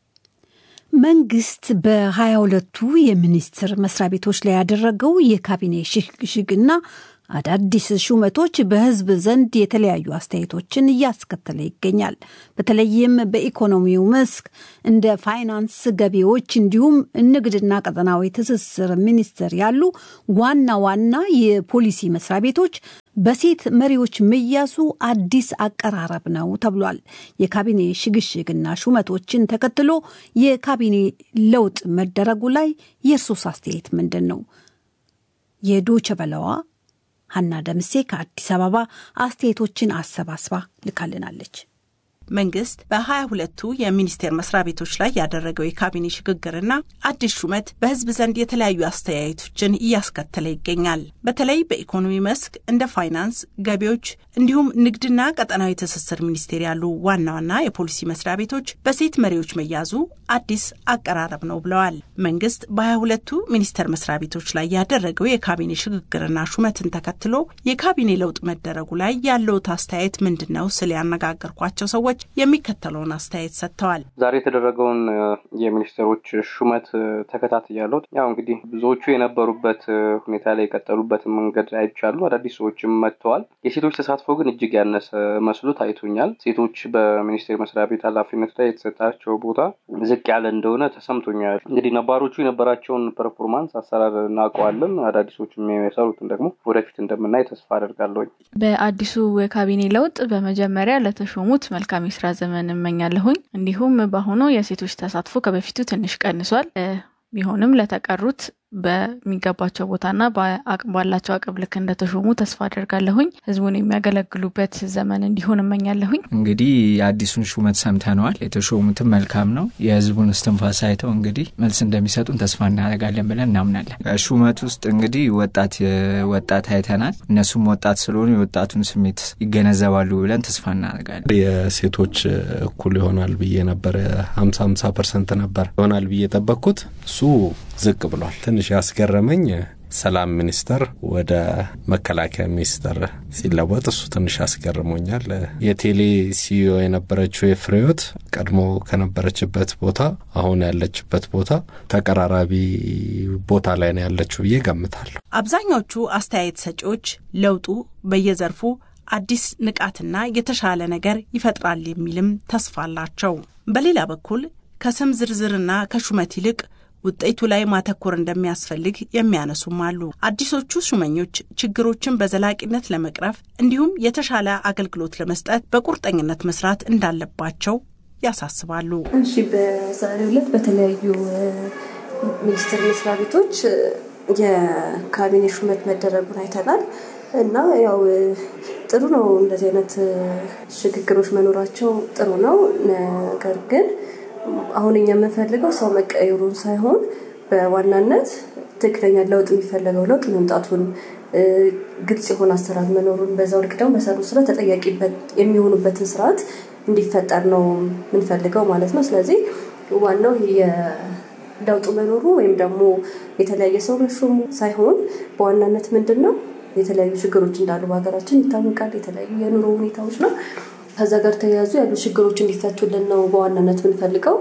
Speaker 2: መንግስት በ22ቱ የሚኒስትር መስሪያ ቤቶች ላይ ያደረገው የካቢኔ ሽግሽግና አዳዲስ ሹመቶች በህዝብ ዘንድ የተለያዩ አስተያየቶችን እያስከተለ ይገኛል። በተለይም በኢኮኖሚው መስክ እንደ ፋይናንስ፣ ገቢዎች እንዲሁም ንግድና ቀጠናዊ ትስስር ሚኒስቴር ያሉ ዋና ዋና የፖሊሲ መስሪያ ቤቶች በሴት መሪዎች መያዙ አዲስ አቀራረብ ነው ተብሏል። የካቢኔ ሽግሽግና ሹመቶችን ተከትሎ የካቢኔ ለውጥ መደረጉ ላይ የእርሶስ አስተያየት ምንድን ነው? የዶይቼ ቬለዋ ሀና ደምሴ ከአዲስ አበባ አስተያየቶችን አሰባስባ ልካልናለች።
Speaker 6: መንግስት በ22ቱ የሚኒስቴር መስሪያ ቤቶች ላይ ያደረገው የካቢኔ ሽግግርና አዲስ ሹመት በህዝብ ዘንድ የተለያዩ አስተያየቶችን እያስከተለ ይገኛል። በተለይ በኢኮኖሚ መስክ እንደ ፋይናንስ፣ ገቢዎች እንዲሁም ንግድና ቀጠናዊ ትስስር ሚኒስቴር ያሉ ዋና ዋና የፖሊሲ መስሪያ ቤቶች በሴት መሪዎች መያዙ አዲስ አቀራረብ ነው ብለዋል። መንግስት በ22ቱ ሚኒስቴር መስሪያ ቤቶች ላይ ያደረገው የካቢኔ ሽግግርና ሹመትን ተከትሎ የካቢኔ ለውጥ መደረጉ ላይ ያለው አስተያየት ምንድነው ስለ ያነጋገርኳቸው ሰዎች የሚከተለውን አስተያየት ሰጥተዋል።
Speaker 7: ዛሬ የተደረገውን የሚኒስትሮች ሹመት ተከታትያለሁ። ያው እንግዲህ ብዙዎቹ የነበሩበት ሁኔታ ላይ የቀጠሉበት መንገድ አይቻሉ። አዳዲስ ሰዎችም መጥተዋል። የሴቶች ተሳትፎ ግን እጅግ ያነሰ መስሎ ታይቶኛል። ሴቶች በሚኒስቴር መስሪያ ቤት ኃላፊነት ላይ የተሰጣቸው ቦታ ዝቅ ያለ እንደሆነ ተሰምቶኛል። እንግዲህ ነባሮቹ የነበራቸውን ፐርፎርማንስ አሰራር እናውቀዋለን። አዳዲሶችም የሚሰሩትን ደግሞ ወደፊት እንደምናይ ተስፋ አደርጋለሁ።
Speaker 8: በአዲሱ የካቢኔ ለውጥ በመጀመሪያ ለተሾሙት መልካም የስራ ዘመን እመኛለሁኝ። እንዲሁም በአሁኑ የሴቶች ተሳትፎ ከበፊቱ ትንሽ ቀንሷል። ቢሆንም ለተቀሩት በሚገባቸው ቦታና ባላቸው አቅም ልክ እንደተሾሙ ተስፋ አደርጋለሁኝ። ህዝቡን የሚያገለግሉበት ዘመን እንዲሆን እመኛለሁኝ።
Speaker 9: እንግዲህ አዲሱን ሹመት ሰምተናል። የተሾሙትም መልካም ነው። የህዝቡን እስትንፋስ አይተው እንግዲህ መልስ እንደሚሰጡን ተስፋ እናደርጋለን ብለን እናምናለን። ሹመት ውስጥ እንግዲህ ወጣት አይተናል። እነሱም ወጣት ስለሆኑ የወጣቱን ስሜት ይገነዘባሉ ብለን ተስፋ እናደርጋለን።
Speaker 10: የሴቶች እኩል ይሆናል ብዬ ነበር 50% ነበር ይሆናል ብዬ ጠበቅኩት። እሱ ዝቅ ብሏል። ትንሽ ያስገረመኝ ሰላም ሚኒስተር ወደ መከላከያ ሚኒስተር ሲለወጥ እሱ ትንሽ ያስገርሞኛል። የቴሌ ሲኢኦ የነበረችው የፍሬዎት ቀድሞ ከነበረችበት ቦታ አሁን ያለችበት ቦታ ተቀራራቢ ቦታ ላይ ነው ያለችው ብዬ ገምታለሁ።
Speaker 6: አብዛኞቹ አስተያየት ሰጪዎች ለውጡ በየዘርፉ አዲስ ንቃትና የተሻለ ነገር ይፈጥራል የሚልም ተስፋ አላቸው። በሌላ በኩል ከስም ዝርዝርና ከሹመት ይልቅ ውጤቱ ላይ ማተኮር እንደሚያስፈልግ የሚያነሱም አሉ። አዲሶቹ ሹመኞች ችግሮችን በዘላቂነት ለመቅረፍ እንዲሁም የተሻለ አገልግሎት ለመስጠት በቁርጠኝነት መስራት እንዳለባቸው ያሳስባሉ።
Speaker 11: እሺ፣ በዛሬው ዕለት በተለያዩ ሚኒስቴር መስሪያ ቤቶች የካቢኔ ሹመት መደረጉን አይተናል እና ያው ጥሩ ነው። እንደዚህ አይነት ሽግግሮች መኖራቸው ጥሩ ነው። ነገር ግን አሁን እኛ የምንፈልገው ሰው መቀየሩን ሳይሆን በዋናነት ትክክለኛ ለውጥ የሚፈልገው ለውጥ መምጣቱን፣ ግልጽ የሆነ አሰራር መኖሩን፣ በዛው ልክ ደግሞ በሰሩ ስራ ተጠያቂበት የሚሆኑበትን ስርዓት እንዲፈጠር ነው የምንፈልገው ማለት ነው። ስለዚህ ዋናው የለውጡ መኖሩ ወይም ደግሞ የተለያየ ሰው መሾሙ ሳይሆን በዋናነት ምንድነው የተለያዩ ችግሮች እንዳሉ በሀገራችን ይታወቃል። የተለያዩ የኑሮ ሁኔታዎች ነው። ከዛ ጋር ተያይዞ ያሉ ችግሮች እንዲፈቱልን ነው በዋናነት የምንፈልገው።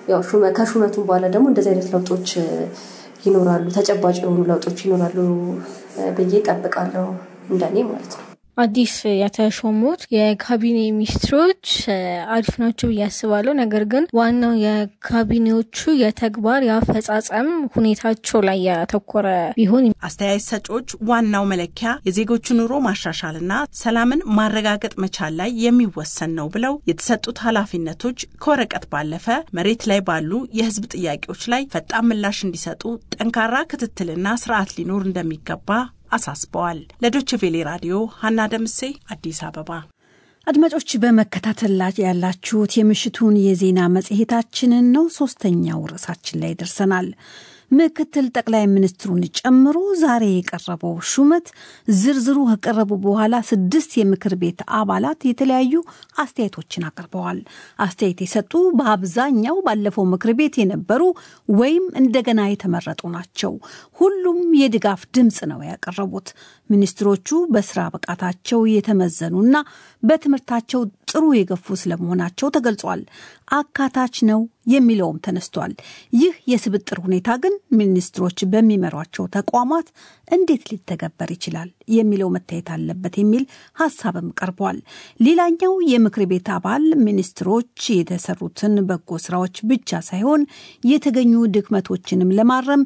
Speaker 11: ያው ከሹመቱም በኋላ ደግሞ እንደዚህ አይነት ለውጦች ይኖራሉ፣ ተጨባጭ የሆኑ ለውጦች ይኖራሉ ብዬ እጠብቃለሁ እንደኔ ማለት ነው።
Speaker 12: አዲስ የተሾሙት የካቢኔ ሚኒስትሮች አሪፍ ናቸው ብዬ አስባለሁ። ነገር ግን ዋናው የካቢኔዎቹ የተግባር ያፈጻጸም ሁኔታቸው ላይ ያተኮረ ቢሆን
Speaker 6: አስተያየት ሰጪዎች ዋናው መለኪያ የዜጎቹን ኑሮ ማሻሻልና ሰላምን ማረጋገጥ መቻል ላይ የሚወሰን ነው ብለው የተሰጡት ኃላፊነቶች ከወረቀት ባለፈ መሬት ላይ ባሉ የህዝብ ጥያቄዎች ላይ ፈጣን ምላሽ እንዲሰጡ ጠንካራ ክትትልና ስርዓት ሊኖር እንደሚገባ አሳስበዋል። ለዶይቼ ቬለ ራዲዮ ሀና ደምሴ አዲስ አበባ።
Speaker 2: አድማጮች በመከታተል ላይ ያላችሁት የምሽቱን የዜና መጽሔታችንን ነው። ሶስተኛው ርዕሳችን ላይ ደርሰናል። ምክትል ጠቅላይ ሚኒስትሩን ጨምሮ ዛሬ የቀረበው ሹመት ዝርዝሩ ከቀረቡ በኋላ 6 የምክር ቤት አባላት የተለያዩ አስተያየቶችን አቅርበዋል። አስተያየት የሰጡ በአብዛኛው ባለፈው ምክር ቤት የነበሩ ወይም እንደገና የተመረጡ ናቸው። ሁሉም የድጋፍ ድምጽ ነው ያቀረቡት። ሚኒስትሮቹ በስራ ብቃታቸው የተመዘኑና በትምህርታቸው ጥሩ የገፉ ስለመሆናቸው ተገልጿል። አካታች ነው የሚለውም ተነስቷል። ይህ የስብጥር ሁኔታ ግን ሚኒስትሮች በሚመሯቸው ተቋማት እንዴት ሊተገበር ይችላል የሚለው መታየት አለበት የሚል ሐሳብም ቀርቧል። ሌላኛው የምክር ቤት አባል ሚኒስትሮች የተሰሩትን በጎ ስራዎች ብቻ ሳይሆን የተገኙ ድክመቶችንም ለማረም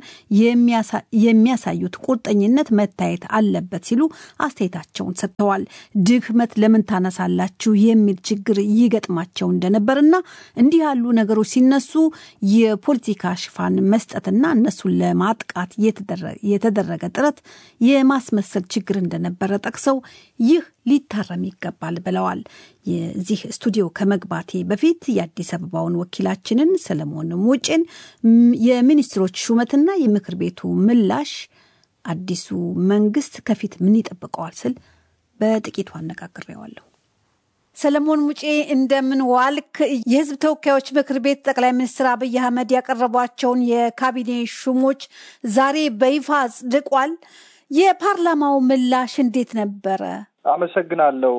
Speaker 2: የሚያሳዩት ቁርጠኝነት መታየት አለበት ሲሉ አስተያየታቸውን ሰጥተዋል። ድክመት ለምን ታነሳላችሁ የሚል ችግር ይገጥማቸው እንደነበርና እንዲህ ያሉ ነገሮች ሲነሱ የፖለቲካ ሽፋን መስጠትና እነሱን ለማጥቃት የተደረገ ጥረት የማስመሰል ችግር እንደነበረ ጠቅሰው ይህ ሊታረም ይገባል ብለዋል። የዚህ ስቱዲዮ ከመግባቴ በፊት የአዲስ አበባውን ወኪላችንን ሰለሞን ሙጬን የሚኒስትሮች ሹመትና የምክር ቤቱ ምላሽ አዲሱ መንግስት ከፊት ምን ይጠብቀዋል ስል በጥቂቱ አነጋግሬዋለሁ። ሰለሞን ሙጬ እንደምን ዋልክ? የህዝብ ተወካዮች ምክር ቤት ጠቅላይ ሚኒስትር አብይ አህመድ ያቀረቧቸውን የካቢኔ ሹሞች ዛሬ በይፋ አጽድቋል። የፓርላማው ምላሽ እንዴት ነበረ?
Speaker 13: አመሰግናለሁ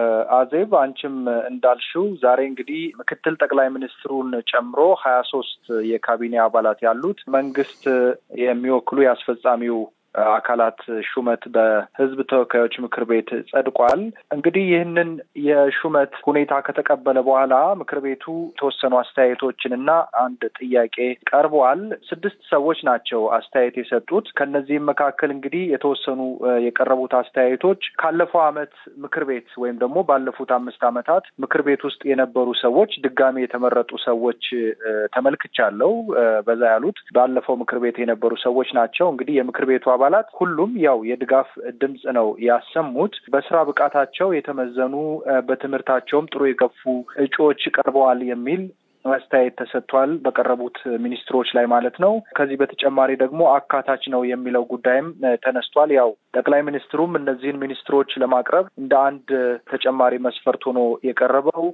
Speaker 13: አዜብ። አንቺም እንዳልሽው ዛሬ እንግዲህ ምክትል ጠቅላይ ሚኒስትሩን ጨምሮ 23 የካቢኔ አባላት ያሉት መንግስት የሚወክሉ ያስፈጻሚው አካላት ሹመት በህዝብ ተወካዮች ምክር ቤት ጸድቋል። እንግዲህ ይህንን የሹመት ሁኔታ ከተቀበለ በኋላ ምክር ቤቱ የተወሰኑ አስተያየቶችንና አንድ ጥያቄ ቀርቧል። 6 ሰዎች ናቸው አስተያየት የሰጡት። ከነዚህም መካከል እንግዲህ የተወሰኑ የቀረቡት አስተያየቶች ካለፈው ዓመት ምክር ቤት ወይም ደግሞ ባለፉት 5 ዓመታት ምክር ቤት ውስጥ የነበሩ ሰዎች ድጋሚ የተመረጡ ሰዎች ተመልክቻለሁ። በዛ ያሉት ባለፈው ምክር ቤት የነበሩ ሰዎች ናቸው። እንግዲህ የምክር ቤቱ አባላት ሁሉም ያው የድጋፍ ድምጽ ነው ያሰሙት። በስራ ብቃታቸው የተመዘኑ በትምህርታቸውም ጥሩ የገፉ እጩዎች ቀርበዋል የሚል አስተያየት ተሰጥቷል፣ በቀረቡት ሚኒስትሮች ላይ ማለት ነው። ከዚህ በተጨማሪ ደግሞ አካታች ነው የሚለው ጉዳይም ተነስቷል። ያው ጠቅላይ ሚኒስትሩም እነዚህን ሚኒስትሮች ለማቅረብ እንደ አንድ ተጨማሪ መስፈርት ሆኖ የቀረበው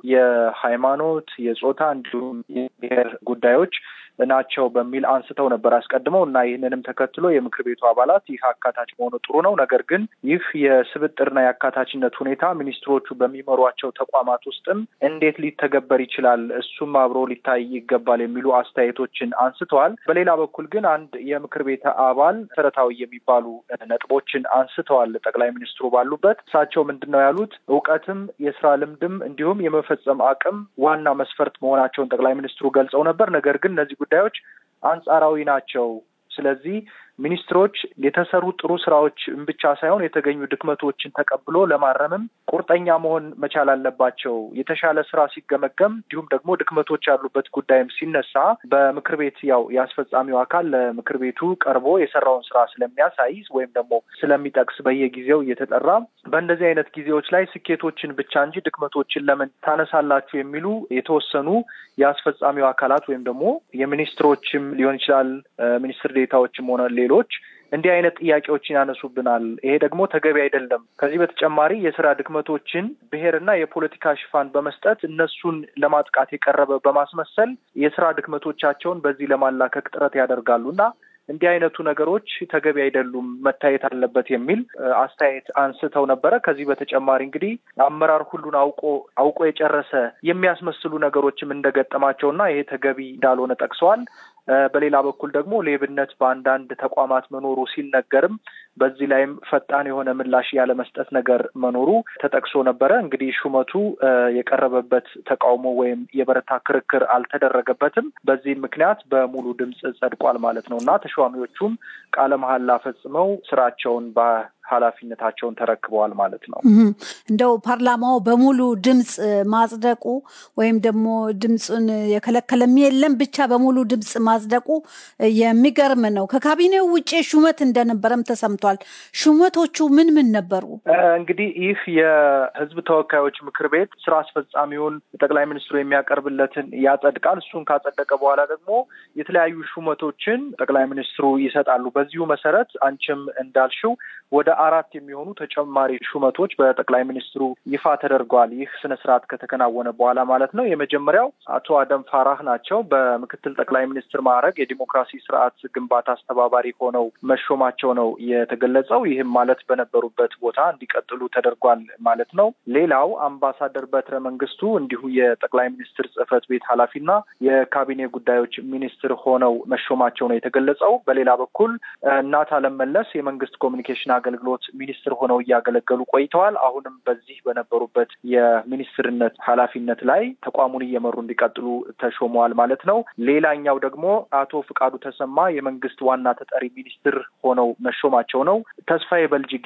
Speaker 13: የሃይማኖት፣ የጾታ እንዲሁም የብሔር ጉዳዮች ናቸው በሚል አንስተው ነበር አስቀድመው እና ይህንንም ተከትሎ የምክር ቤቱ አባላት ይህ አካታች መሆኑ ጥሩ ነው፣ ነገር ግን ይህ የስብጥርና የአካታችነት ሁኔታ ሚኒስትሮቹ በሚመሯቸው ተቋማት ውስጥም እንዴት ሊተገበር ይችላል፣ እሱም አብሮ ሊታይ ይገባል የሚሉ አስተያየቶችን አንስተዋል። በሌላ በኩል ግን አንድ የምክር ቤት አባል መሰረታዊ የሚባሉ ነጥቦችን አንስተዋል ጠቅላይ ሚኒስትሩ ባሉበት። እሳቸው ምንድነው ያሉት? እውቀትም የስራ ልምድም እንዲሁም የመፈጸም አቅም ዋና መስፈርት መሆናቸውን ጠቅላይ ሚኒስትሩ ገልጸው ነበር። ነገር ግን እነዚህ ጉዳዮች አንጻራዊ ናቸው። ስለዚህ ሚኒስትሮች የተሰሩ ጥሩ ስራዎች ብቻ ሳይሆን የተገኙ ድክመቶችን ተቀብሎ ለማረምም ቁርጠኛ መሆን መቻል አለባቸው። የተሻለ ስራ ሲገመገም እንዲሁም ደግሞ ድክመቶች ያሉበት ጉዳይም ሲነሳ በምክር ቤት ያው ያስፈጻሚው አካል ለምክር ቤቱ ቀርቦ የሰራውን ስራ ስለሚያሳይ ወይም ደግሞ ስለሚጠቅስ በየጊዜው እየተጠራ በእንደዚህ አይነት ጊዜዎች ላይ ስኬቶችን ብቻ እንጂ ድክመቶችን ለምን ታነሳላችሁ የሚሉ የተወሰኑ የአስፈጻሚው አካላት ወይም ደግሞ የሚኒስትሮችም ሊሆን ይችላል ሚኒስትር ዴታዎችም ሆነ ሌሎች እንዲህ አይነት ጥያቄዎችን ያነሱብናል። ይሄ ደግሞ ተገቢ አይደለም። ከዚህ በተጨማሪ የስራ ድክመቶችን ብሔርና የፖለቲካ ሽፋን በመስጠት እነሱን ለማጥቃት የቀረበ በማስመሰል የስራ ድክመቶቻቸውን በዚህ ለማላከክ ጥረት ያደርጋሉና እንዲህ አይነቱ ነገሮች ተገቢ አይደሉም፣ መታየት አለበት የሚል አስተያየት አንስተው ነበረ። ከዚህ በተጨማሪ እንግዲህ አመራር ሁሉን አውቆ የጨረሰ የሚያስመስሉ ነገሮችም እንደገጠማቸውና ይሄ ተገቢ እንዳልሆነ ጠቅሰዋል። በሌላ በኩል ደግሞ ሌብነት በአንዳንድ ተቋማት መኖሩ ሲነገርም በዚህ ላይም ፈጣን የሆነ ምላሽ ያለ መስጠት ነገር መኖሩ ተጠቅሶ ነበረ። እንግዲህ ሹመቱ የቀረበበት ተቃውሞ ወይም የበረታ ክርክር አልተደረገበትም። በዚህ ምክንያት በሙሉ ድምጽ ጸድቋል ማለት ነውና ተሿሚዎቹም ቃለ መሐላ ፈጽመው ስራቸውን ኃላፊነታቸውን ተረክበዋል ማለት ነው።
Speaker 2: እንደው ፓርላማው በሙሉ ድምጽ ማጽደቁ ወይም ደግሞ ድምጽን የከለከለም የለም ብቻ በሙሉ ድምጽ ማጽደቁ የሚገርም ነው። ከካቢኔው ውጪ ሹመት እንደነበረም ተሰምቷል። ሹመቶቹ ምን ነበሩ?
Speaker 13: እንግዲህ ይህ የህዝብ ተወካዮች ምክር ቤት ስራ አስፈጻሚውን ጠቅላይ ሚኒስትሩ የሚያቀርብለትን ያጸድቃል። እሱን ካጸደቀ በኋላ ደግሞ የተለያዩ ሹመቶችን ጠቅላይ ሚኒስትሩ ይሰጣሉ። በዚሁ መሰረት አንቺም እንዳልሽው ወደ 4 የሚሆኑ ተጨማሪ ሹመቶች በጠቅላይ ሚኒስትሩ ይፋ ተደርገዋል። ይህ ስነ ስርዓት ከተከናወነ በኋላ ማለት ነው። የመጀመሪያው አቶ አደም ፋራህ ናቸው። በምክትል ጠቅላይ ሚኒስትር ማዕረግ የዲሞክራሲ ስርዓት ግንባታ አስተባባሪ ሆነው መሾማቸው ነው የተገለጸው። ይህም ማለት በነበሩበት ቦታ እንዲቀጥሉ ተደርጓል ማለት ነው። ሌላው አምባሳደር በትረ መንግስቱ እንዲሁ የጠቅላይ ሚኒስትር ጽህፈት ቤት ኃላፊና የካቢኔ ጉዳዮች ሚኒስትር ሆነው መሾማቸው ነው የተገለጸው። በሌላ በኩል እናት አለም መለስ የመንግስት ኮሚኒኬሽን አገልግሎት ሚኒስትር ሆነው እያገለገሉ ቆይተዋል። አሁንም በዚህ በነበሩበት የሚኒስትርነት ኃላፊነት ላይ ተቋሙን እየመሩ እንዲቀጥሉ ተሾመዋል ማለት ነው። ሌላኛው ደግሞ አቶ ፍቃዱ ተሰማ የመንግስት ዋና ተጠሪ ሚኒስትር ሆነው መሾማቸው ነው። ተስፋዬ በልጅጌ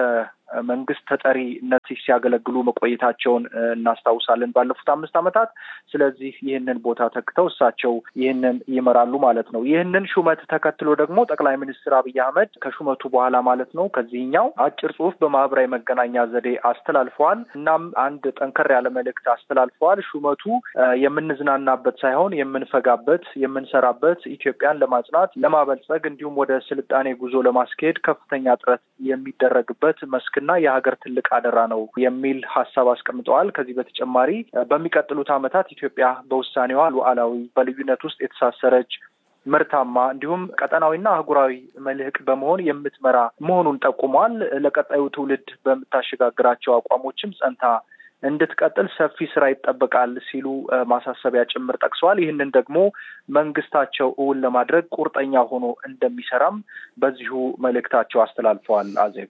Speaker 13: መንግስት ተጠሪነት ሲያገለግሉ መቆየታቸውን እናስታውሳለን ባለፉት 5 ዓመታት። ስለዚህ ይህንን ቦታ ተክተው እሳቸው ይህንን ይመራሉ ማለት ነው። ይህንን ሹመት ተከትሎ ደግሞ ጠቅላይ ሚኒስትር አብይ አህመድ ከሹመቱ በኋላ ማለት ነው ከዚህኛው አጭር ጽሁፍ በማህበራዊ መገናኛ ዘዴ አስተላልፈዋል። እናም አንድ ጠንከር ያለ መልእክት አስተላልፈዋል። ሹመቱ የምንዝናናበት ሳይሆን የምንፈጋበት፣ የምንሰራበት፣ ኢትዮጵያን ለማጽናት ለማበልጸግ እንዲሁም ወደ ስልጣኔ ጉዞ ለማስኬድ ከፍተኛ ጥረት የሚደረግበት መስክና የሀገር ትልቅ አደራ ነው የሚል ሀሳብ አስቀምጠዋል። ከዚህ በተጨማሪ በሚቀጥሉት ዓመታት ኢትዮጵያ በውሳኔዋ ሉዓላዊ፣ በልዩነት ውስጥ የተሳሰረች ምርታማ እንዲሁም ቀጠናዊና አህጉራዊ መልህቅ በመሆን የምትመራ መሆኑን ጠቁሟል። ለቀጣዩ ትውልድ በምታሸጋግራቸው አቋሞችም ጸንታ እንድትቀጥል ሰፊ ስራ ይጠበቃል ሲሉ ማሳሰቢያ ጭምር ጠቅሰዋል። ይህንን ደግሞ መንግስታቸው እውን ለማድረግ ቁርጠኛ ሆኖ እንደሚሰራም በዚሁ መልእክታቸው አስተላልፈዋል። አዜብ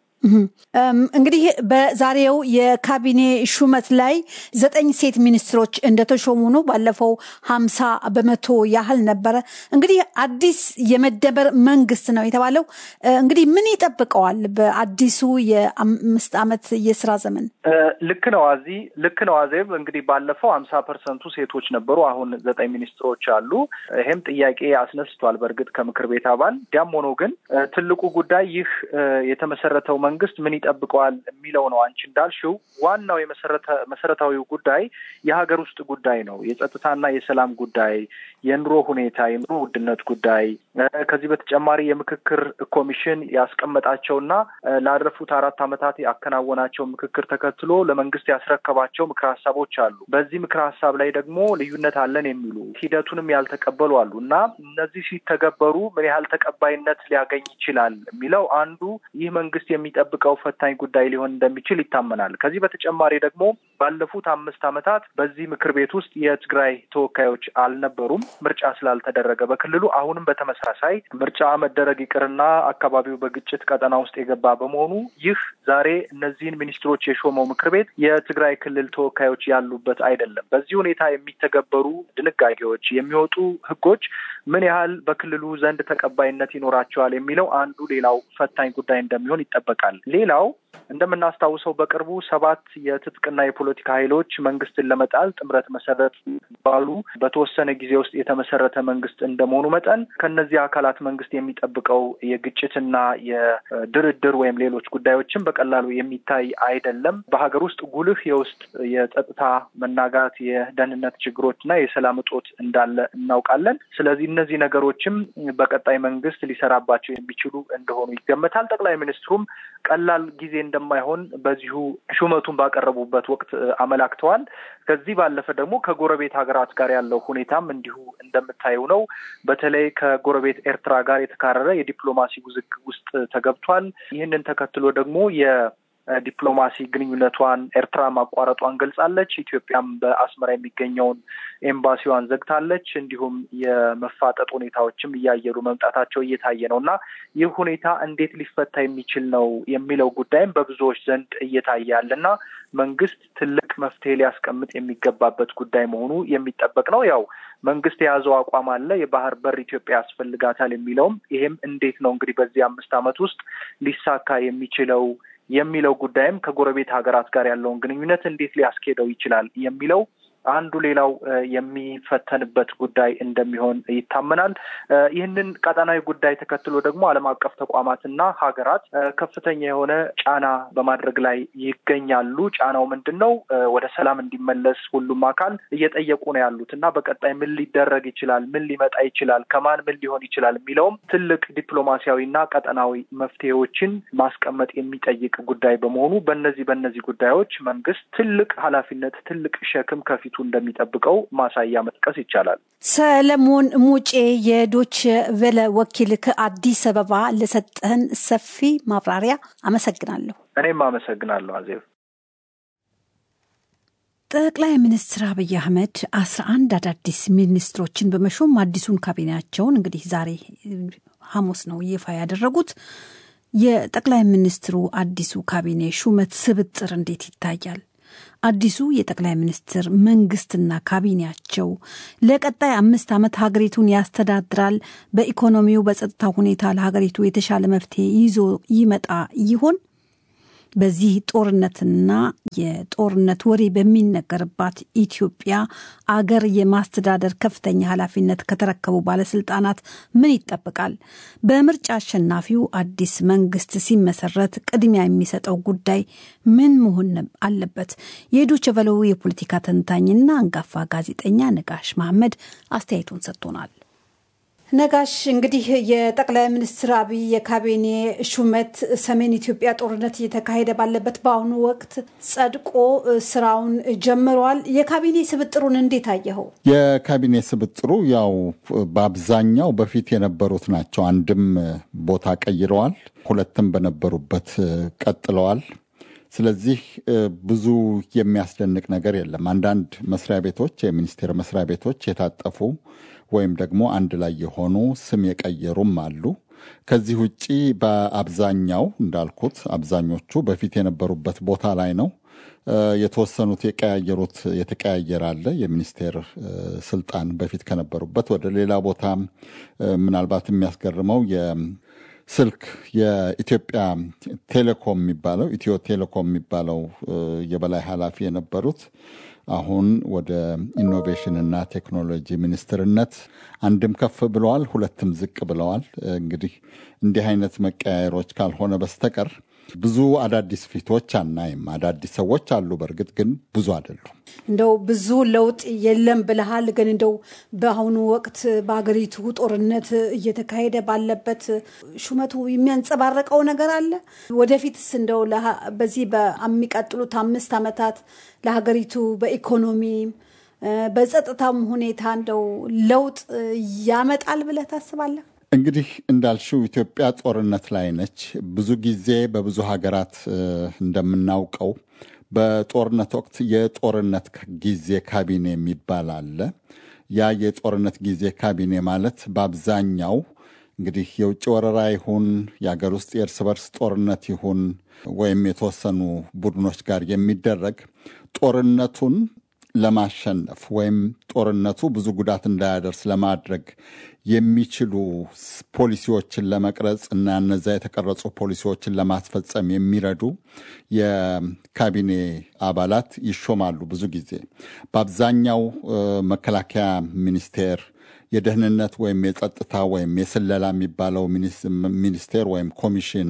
Speaker 2: እንግዲህ በዛሬው የካቢኔ ሹመት ላይ 9 ሴት ሚኒስትሮች እንደተሾሙ ነው። ባለፈው 50% ያህል ነበረ። እንግዲህ አዲስ የመደበር መንግስት ነው የተባለው። እንግዲህ ምን ይጠብቀዋል በአዲሱ የ5 ዓመት የስራ ዘመን?
Speaker 13: ልክ ነው አዜብ። እንግዲህ ባለፈው 50% ሴቶች ነበሩ። አሁን 9 ሚኒስትሮች አሉ። ይሄም ጥያቄ አስነስቷል በእርግጥ ከምክር ቤት አባል። ያም ሆኖ ግን ትልቁ ጉዳይ ይህ የተመሰረተው መንግስት ምን ይጠብቀዋል የሚለው ነው። አንቺ እንዳልሽው ዋናው መሰረታዊው ጉዳይ የሀገር ውስጥ ጉዳይ ነው። የጸጥታና የሰላም ጉዳይ፣ የኑሮ ሁኔታ፣ የኑሮ ውድነት ጉዳይ። ከዚህ በተጨማሪ የምክክር ኮሚሽን ያስቀመጣቸውና ላለፉት 4 ዓመታት ያከናወናቸው ምክክር ተከትሎ ለመንግስት ያስረከባቸው ምክረ ሀሳቦች አሉ። በዚህ ምክረ ሀሳብ ላይ ደግሞ ልዩነት አለን የሚሉ ሂደቱንም ያልተቀበሉ አሉ እና እነዚህ ሲተገበሩ ምን ያህል ተቀባይነት ሊያገኝ ይችላል የሚለው አንዱ ይህ መንግስት የሚጠብቀው ፈታኝ ጉዳይ ሊሆን እንደሚችል ይታመናል። ከዚህ በተጨማሪ ደግሞ ባለፉት 5 ዓመታት በዚህ ምክር ቤት ውስጥ የትግራይ ተወካዮች አልነበሩም፣ ምርጫ ስላልተደረገ በክልሉ። አሁንም በተመሳሳይ ምርጫ መደረግ ይቅርና አካባቢው በግጭት ቀጠና ውስጥ የገባ በመሆኑ ይህ ዛሬ እነዚህን ሚኒስትሮች የሾመው ምክር ቤት የትግራይ ክልል ተወካዮች ያሉበት አይደለም። በዚህ ሁኔታ የሚተገበሩ ድንጋጌዎች፣ የሚወጡ ህጎች ምን ያህል በክልሉ ዘንድ ተቀባይነት ይኖራቸዋል የሚለው አንዱ ሌላው ፈታኝ ጉዳይ እንደሚሆን ይጠበቃል። ሌላው እንደምናስታውሰው በቅርቡ 7 የትጥቅና የፖለቲካ ኃይሎች መንግስትን ለመጣል ጥምረት መሰረት ባሉ በተወሰነ ጊዜ ውስጥ የተመሰረተ መንግስት እንደመሆኑ መጠን ከነዚህ አካላት መንግስት የሚጠብቀው የግጭትና የድርድር ወይም ሌሎች ጉዳዮችን በቀላሉ የሚታይ አይደለም። በሀገር ውስጥ ጉልህ የውስጥ የጸጥታ መናጋት፣ የደህንነት ችግሮችና የሰላም እጦት እንዳለ እናውቃለን። ስለዚህ እነዚህ ነገሮችም በቀጣይ መንግስት ሊሰራባቸው የሚችሉ እንደሆኑ ይገመታል። ጠቅላይ ሚኒስትሩም ቀላል ጊዜ እንደማይሆን በዚሁ ሹመቱን ባቀረቡበት ወቅት አመላክተዋል። ከዚህ ባለፈ ደግሞ ከጎረቤት ሀገራት ጋር ያለው ሁኔታም እንዲሁ እንደምታየው ነው። በተለይ ከጎረቤት ኤርትራ ጋር የተካረረ የዲፕሎማሲ ውዝግብ ውስጥ ተገብቷል። ይህንን ተከትሎ ደግሞ ዲፕሎማሲ ግንኙነቷን ኤርትራ ማቋረጧን ገልጻለች። ኢትዮጵያም በአስመራ የሚገኘውን ኤምባሲዋን ዘግታለች። እንዲሁም የመፋጠጥ ሁኔታዎችም እያየሉ መምጣታቸው እየታየ ነውና ይህ ሁኔታ እንዴት ሊፈታ የሚችል ነው የሚለው ጉዳይም በብዙዎች ዘንድ እየታየ ያለና መንግስት ትልቅ መፍትሄ ሊያስቀምጥ የሚገባበት ጉዳይ መሆኑ የሚጠበቅ ነው። ያው መንግስት የያዘው አቋም አለ፣ የባህር በር ኢትዮጵያ ያስፈልጋታል የሚለውም ይሄም እንዴት ነው እንግዲህ በዚህ 5 ዓመት ውስጥ ሊሳካ የሚለው ጉዳይም ከጎረቤት ሀገራት ጋር ያለውን ግንኙነት እንዴት ሊያስኬደው ይችላል የሚለው አንዱ ሌላው የሚፈተንበት ጉዳይ እንደሚሆን ይታመናል። ይህንን ቀጠናዊ ጉዳይ ተከትሎ ደግሞ ዓለም አቀፍ ተቋማትና ሀገራት ከፍተኛ የሆነ ጫና በማድረግ ላይ ይገኛሉ። ጫናው ምንድነው? ወደ ሰላም እንዲመለስ ሁሉም አካል እየጠየቁ ነው ያሉትና በቀጣይ ምን ሊደረግ ይችላል፣ ምን ሊመጣ ይችላል፣ ከማን ምን ሊሆን ይችላል የሚለውም ትልቅ ዲፕሎማሲያዊና ቀጠናዊ መፍትሄዎችን ማስቀመጥ የሚጠይቅ ጉዳይ በመሆኑ በእነዚህ ጉዳዮች መንግስት ትልቅ ኃላፊነት፣ ትልቅ ሸክም ከፊቱ እንደሚጠብቀው ማሳያ መጥቀስ ይቻላል።
Speaker 2: ሰለሞን ሙጬ የዶች ቬለ ወኪል ከአዲስ አበባ ለሰጠህን ሰፊ ማብራሪያ አመሰግናለሁ።
Speaker 13: እኔም አመሰግናለሁ አዜብ።
Speaker 2: ጠቅላይ ሚኒስትር አብይ አህመድ 11 አዳዲስ ሚኒስትሮችን በመሾም አዲሱን ካቢኔያቸውን እንግዲህ ዛሬ ሐሙስ ነው ይፋ ያደረጉት። የጠቅላይ ሚኒስትሩ አዲሱ ካቢኔ ሹመት ስብጥር እንዴት ይታያል? አዲሱ የጠቅላይ ሚኒስትር መንግስትና ካቢኔያቸው ለቀጣይ 5 ዓመት ሀገሪቱን ያስተዳድራል? በኢኮኖሚው፣ በጸጥታ ሁኔታ ለሀገሪቱ የተሻለ መፍትሄ ይዞ ይመጣ ይሆን? በዚህ ጦርነትና የጦርነት ወሬ በሚነገርባት ኢትዮጵያ አገር የማስተዳደር ከፍተኛ ኃላፊነት ከተረከቡ ባለስልጣናት ምን ይጠበቃል? በምርጫ አሸናፊው አዲስ መንግስት ሲመሰረት ቅድሚያ የሚሰጠው ጉዳይ ምን መሆን አለበት? የዶይቼ ቬለው የፖለቲካ ተንታኝና አንጋፋ ጋዜጠኛ ነጋሽ መሐመድ አስተያየቱን ሰጥቶናል። ነጋሽ፣ እንግዲህ የጠቅላይ ሚኒስትር አብይ የካቢኔ ሹመት ሰሜን ኢትዮጵያ ጦርነት እየተካሄደ ባለበት በአሁኑ ወቅት ጸድቆ ስራውን ጀምሯል። የካቢኔ ስብጥሩን እንዴት አየኸው?
Speaker 14: የካቢኔ ስብጥሩ ያው በአብዛኛው በፊት የነበሩት ናቸው። አንድም ቦታ ቀይረዋል፣ ሁለትም በነበሩበት ቀጥለዋል። ስለዚህ ብዙ የሚያስደንቅ ነገር የለም። አንዳንድ መስሪያ ቤቶች፣ የሚኒስቴር መስሪያ ቤቶች የታጠፉ ወይም ደግሞ አንድ ላይ የሆኑ ስም የቀየሩም አሉ። ከዚህ ውጪ በአብዛኛው እንዳልኩት አብዛኞቹ በፊት የነበሩበት ቦታ ላይ ነው። የተወሰኑት የተቀያየረ አለ። የሚኒስቴር ስልጣን በፊት ከነበሩበት ወደ ሌላ ቦታ ምናልባት የሚያስገርመው ስልክ የኢትዮጵያ ቴሌኮም የሚባለው ኢትዮ ቴሌኮም የሚባለው የበላይ ኃላፊ የነበሩት አሁን ወደ ኢኖቬሽን እና ቴክኖሎጂ ሚኒስትርነት አንድም ከፍ ብለዋል፣ ሁለትም ዝቅ ብለዋል። እንግዲህ እንዲህ አይነት መቀያየሮች ካልሆነ በስተቀር ብዙ አዳዲስ ፊቶች አናይም። አዳዲስ ሰዎች አሉ፣ በእርግጥ ግን ብዙ አይደሉም።
Speaker 2: እንደው ብዙ ለውጥ የለም ብለሃል። ግን እንደው በአሁኑ ወቅት በአገሪቱ ጦርነት እየተካሄደ ባለበት ሹመቱ የሚያንጸባረቀው ነገር አለ? ወደፊትስ እንደው በዚህ በሚቀጥሉት 5 ዓመታት ለሀገሪቱ በኢኮኖሚ በጸጥታም ሁኔታ እንደው ለውጥ ያመጣል ብለህ ታስባለህ?
Speaker 14: እንግዲህ እንዳልሽው ኢትዮጵያ ጦርነት ላይ ነች። ብዙ ጊዜ በብዙ ሀገራት እንደምናውቀው በጦርነት ወቅት የጦርነት ጊዜ ካቢኔ የሚባል አለ። ያ የጦርነት ጊዜ ካቢኔ ማለት በአብዛኛው እንግዲህ የውጭ ወረራ ይሁን የሀገር ውስጥ የእርስ በርስ ጦርነት ይሁን ወይም የተወሰኑ ቡድኖች ጋር የሚደረግ ጦርነቱን ለማሸነፍ ወይም ጦርነቱ ብዙ ጉዳት እንዳያደርስ ለማድረግ የሚችሉ ፖሊሲዎችን ለመቅረጽ እና እነዛ የተቀረጹ ፖሊሲዎችን ለማስፈጸም የሚረዱ የካቢኔ አባላት ይሾማሉ። ብዙ ጊዜ በአብዛኛው መከላከያ ሚኒስቴር፣ የደህንነት ወይም የጸጥታ ወይም የስለላ የሚባለው ሚኒስቴር ወይም ኮሚሽን፣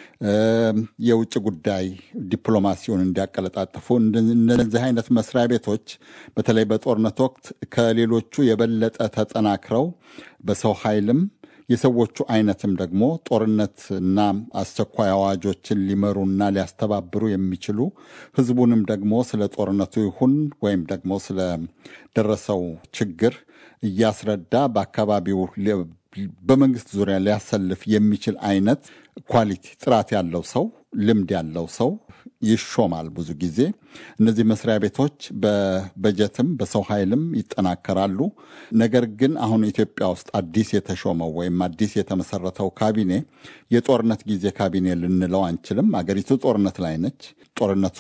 Speaker 14: የውጭ ጉዳይ ዲፕሎማሲውን እንዲያቀለጣጥፉ እነዚህ አይነት መስሪያ ቤቶች በተለይ በጦርነት ወቅት ከሌሎቹ የበለጠ ተጠናክረው በሰው ኃይልም የሰዎቹ አይነትም ደግሞ ጦርነትና አስቸኳይ አዋጆችን ሊመሩና ሊያስተባብሩ የሚችሉ ህዝቡንም ደግሞ ስለ ጦርነቱ ይሁን ወይም ደግሞ ስለ ደረሰው ችግር እያስረዳ በአካባቢው በመንግስት ዙሪያ ሊያሰልፍ የሚችል አይነት ኳሊቲ ጥራት ያለው ሰው ልምድ ያለው ሰው ይሾማል። ብዙ ጊዜ እነዚህ መስሪያ ቤቶች በበጀትም በሰው ኃይልም ይጠናከራሉ። ነገር ግን አሁን ኢትዮጵያ ውስጥ አዲስ የተሾመው ወይም አዲስ የተመሰረተው ካቢኔ የጦርነት ጊዜ ካቢኔ ልንለው አንችልም። አገሪቱ ጦርነት ላይ ነች። ጦርነቱ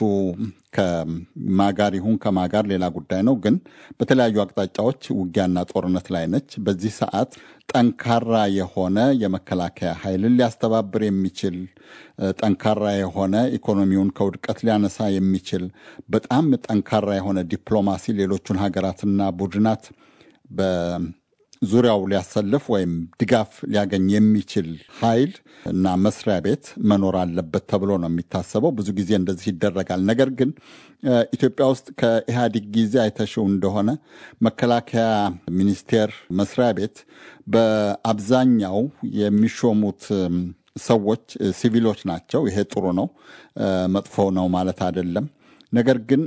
Speaker 14: ከማጋር ይሁን ከማጋር ሌላ ጉዳይ ነው። ግን በተለያዩ አቅጣጫዎች ውጊያና ጦርነት ላይ ነች። በዚህ ሰዓት ጠንካራ የሆነ የመከላከያ ኃይልን ሊያስተባብር የሚችል ጠንካራ የሆነ ኢኮኖሚውን ከውድቀት ሊያነሳ የሚችል በጣም ጠንካራ የሆነ ዲፕሎማሲ ሌሎቹን ሀገራትና ቡድናት በዙሪያው ሊያሰልፍ ወይም ድጋፍ ሊያገኝ የሚችል ኃይል እና መስሪያ ቤት መኖር አለበት ተብሎ ነው የሚታሰበው። ብዙ ጊዜ እንደዚህ ይደረጋል። ነገር ግን ኢትዮጵያ ውስጥ ከኢህአዴግ ጊዜ አይተሽው እንደሆነ መከላከያ ሚኒስቴር መስሪያ ቤት በአብዛኛው የሚሾሙት ሰዎች ሲቪሎች ናቸው። ይሄ ጥሩ ነው፣ መጥፎ ነው ማለት አይደለም። ነገር ግን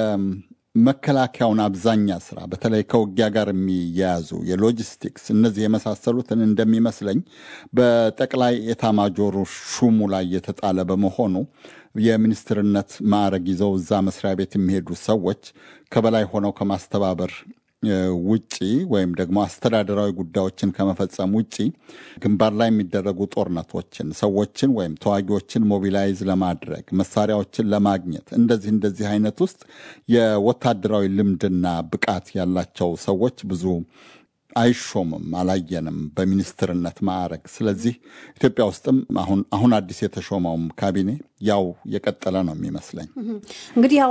Speaker 14: የመከላከያውን አብዛኛ ስራ በተለይ ከውጊያ ጋር የሚያያዙ የሎጂስቲክስ እነዚህ የመሳሰሉትን እንደሚመስለኝ በጠቅላይ ኤታማጆሩ ሹሙ ላይ የተጣለ በመሆኑ የሚኒስትርነት ማዕረግ ይዘው እዛ መስሪያ ቤት የሚሄዱ ሰዎች ከበላይ ሆነው ከማስተባበር ውጪ ወይም ደግሞ አስተዳደራዊ ጉዳዮችን ከመፈጸም ውጪ ግንባር ላይ የሚደረጉ ጦርነቶችን ሰዎችን ወይም ተዋጊዎችን ሞቢላይዝ ለማድረግ መሳሪያዎችን ለማግኘት እንደዚህ አይነት ውስጥ የወታደራዊ ልምድና ብቃት ያላቸው ሰዎች ብዙ አይሾምም፣ አላየንም በሚኒስትርነት ማዕረግ። ስለዚህ ኢትዮጵያ ውስጥም አሁን አዲስ የተሾመውም ካቢኔ ያው የቀጠለ ነው የሚመስለኝ።
Speaker 2: እንግዲህ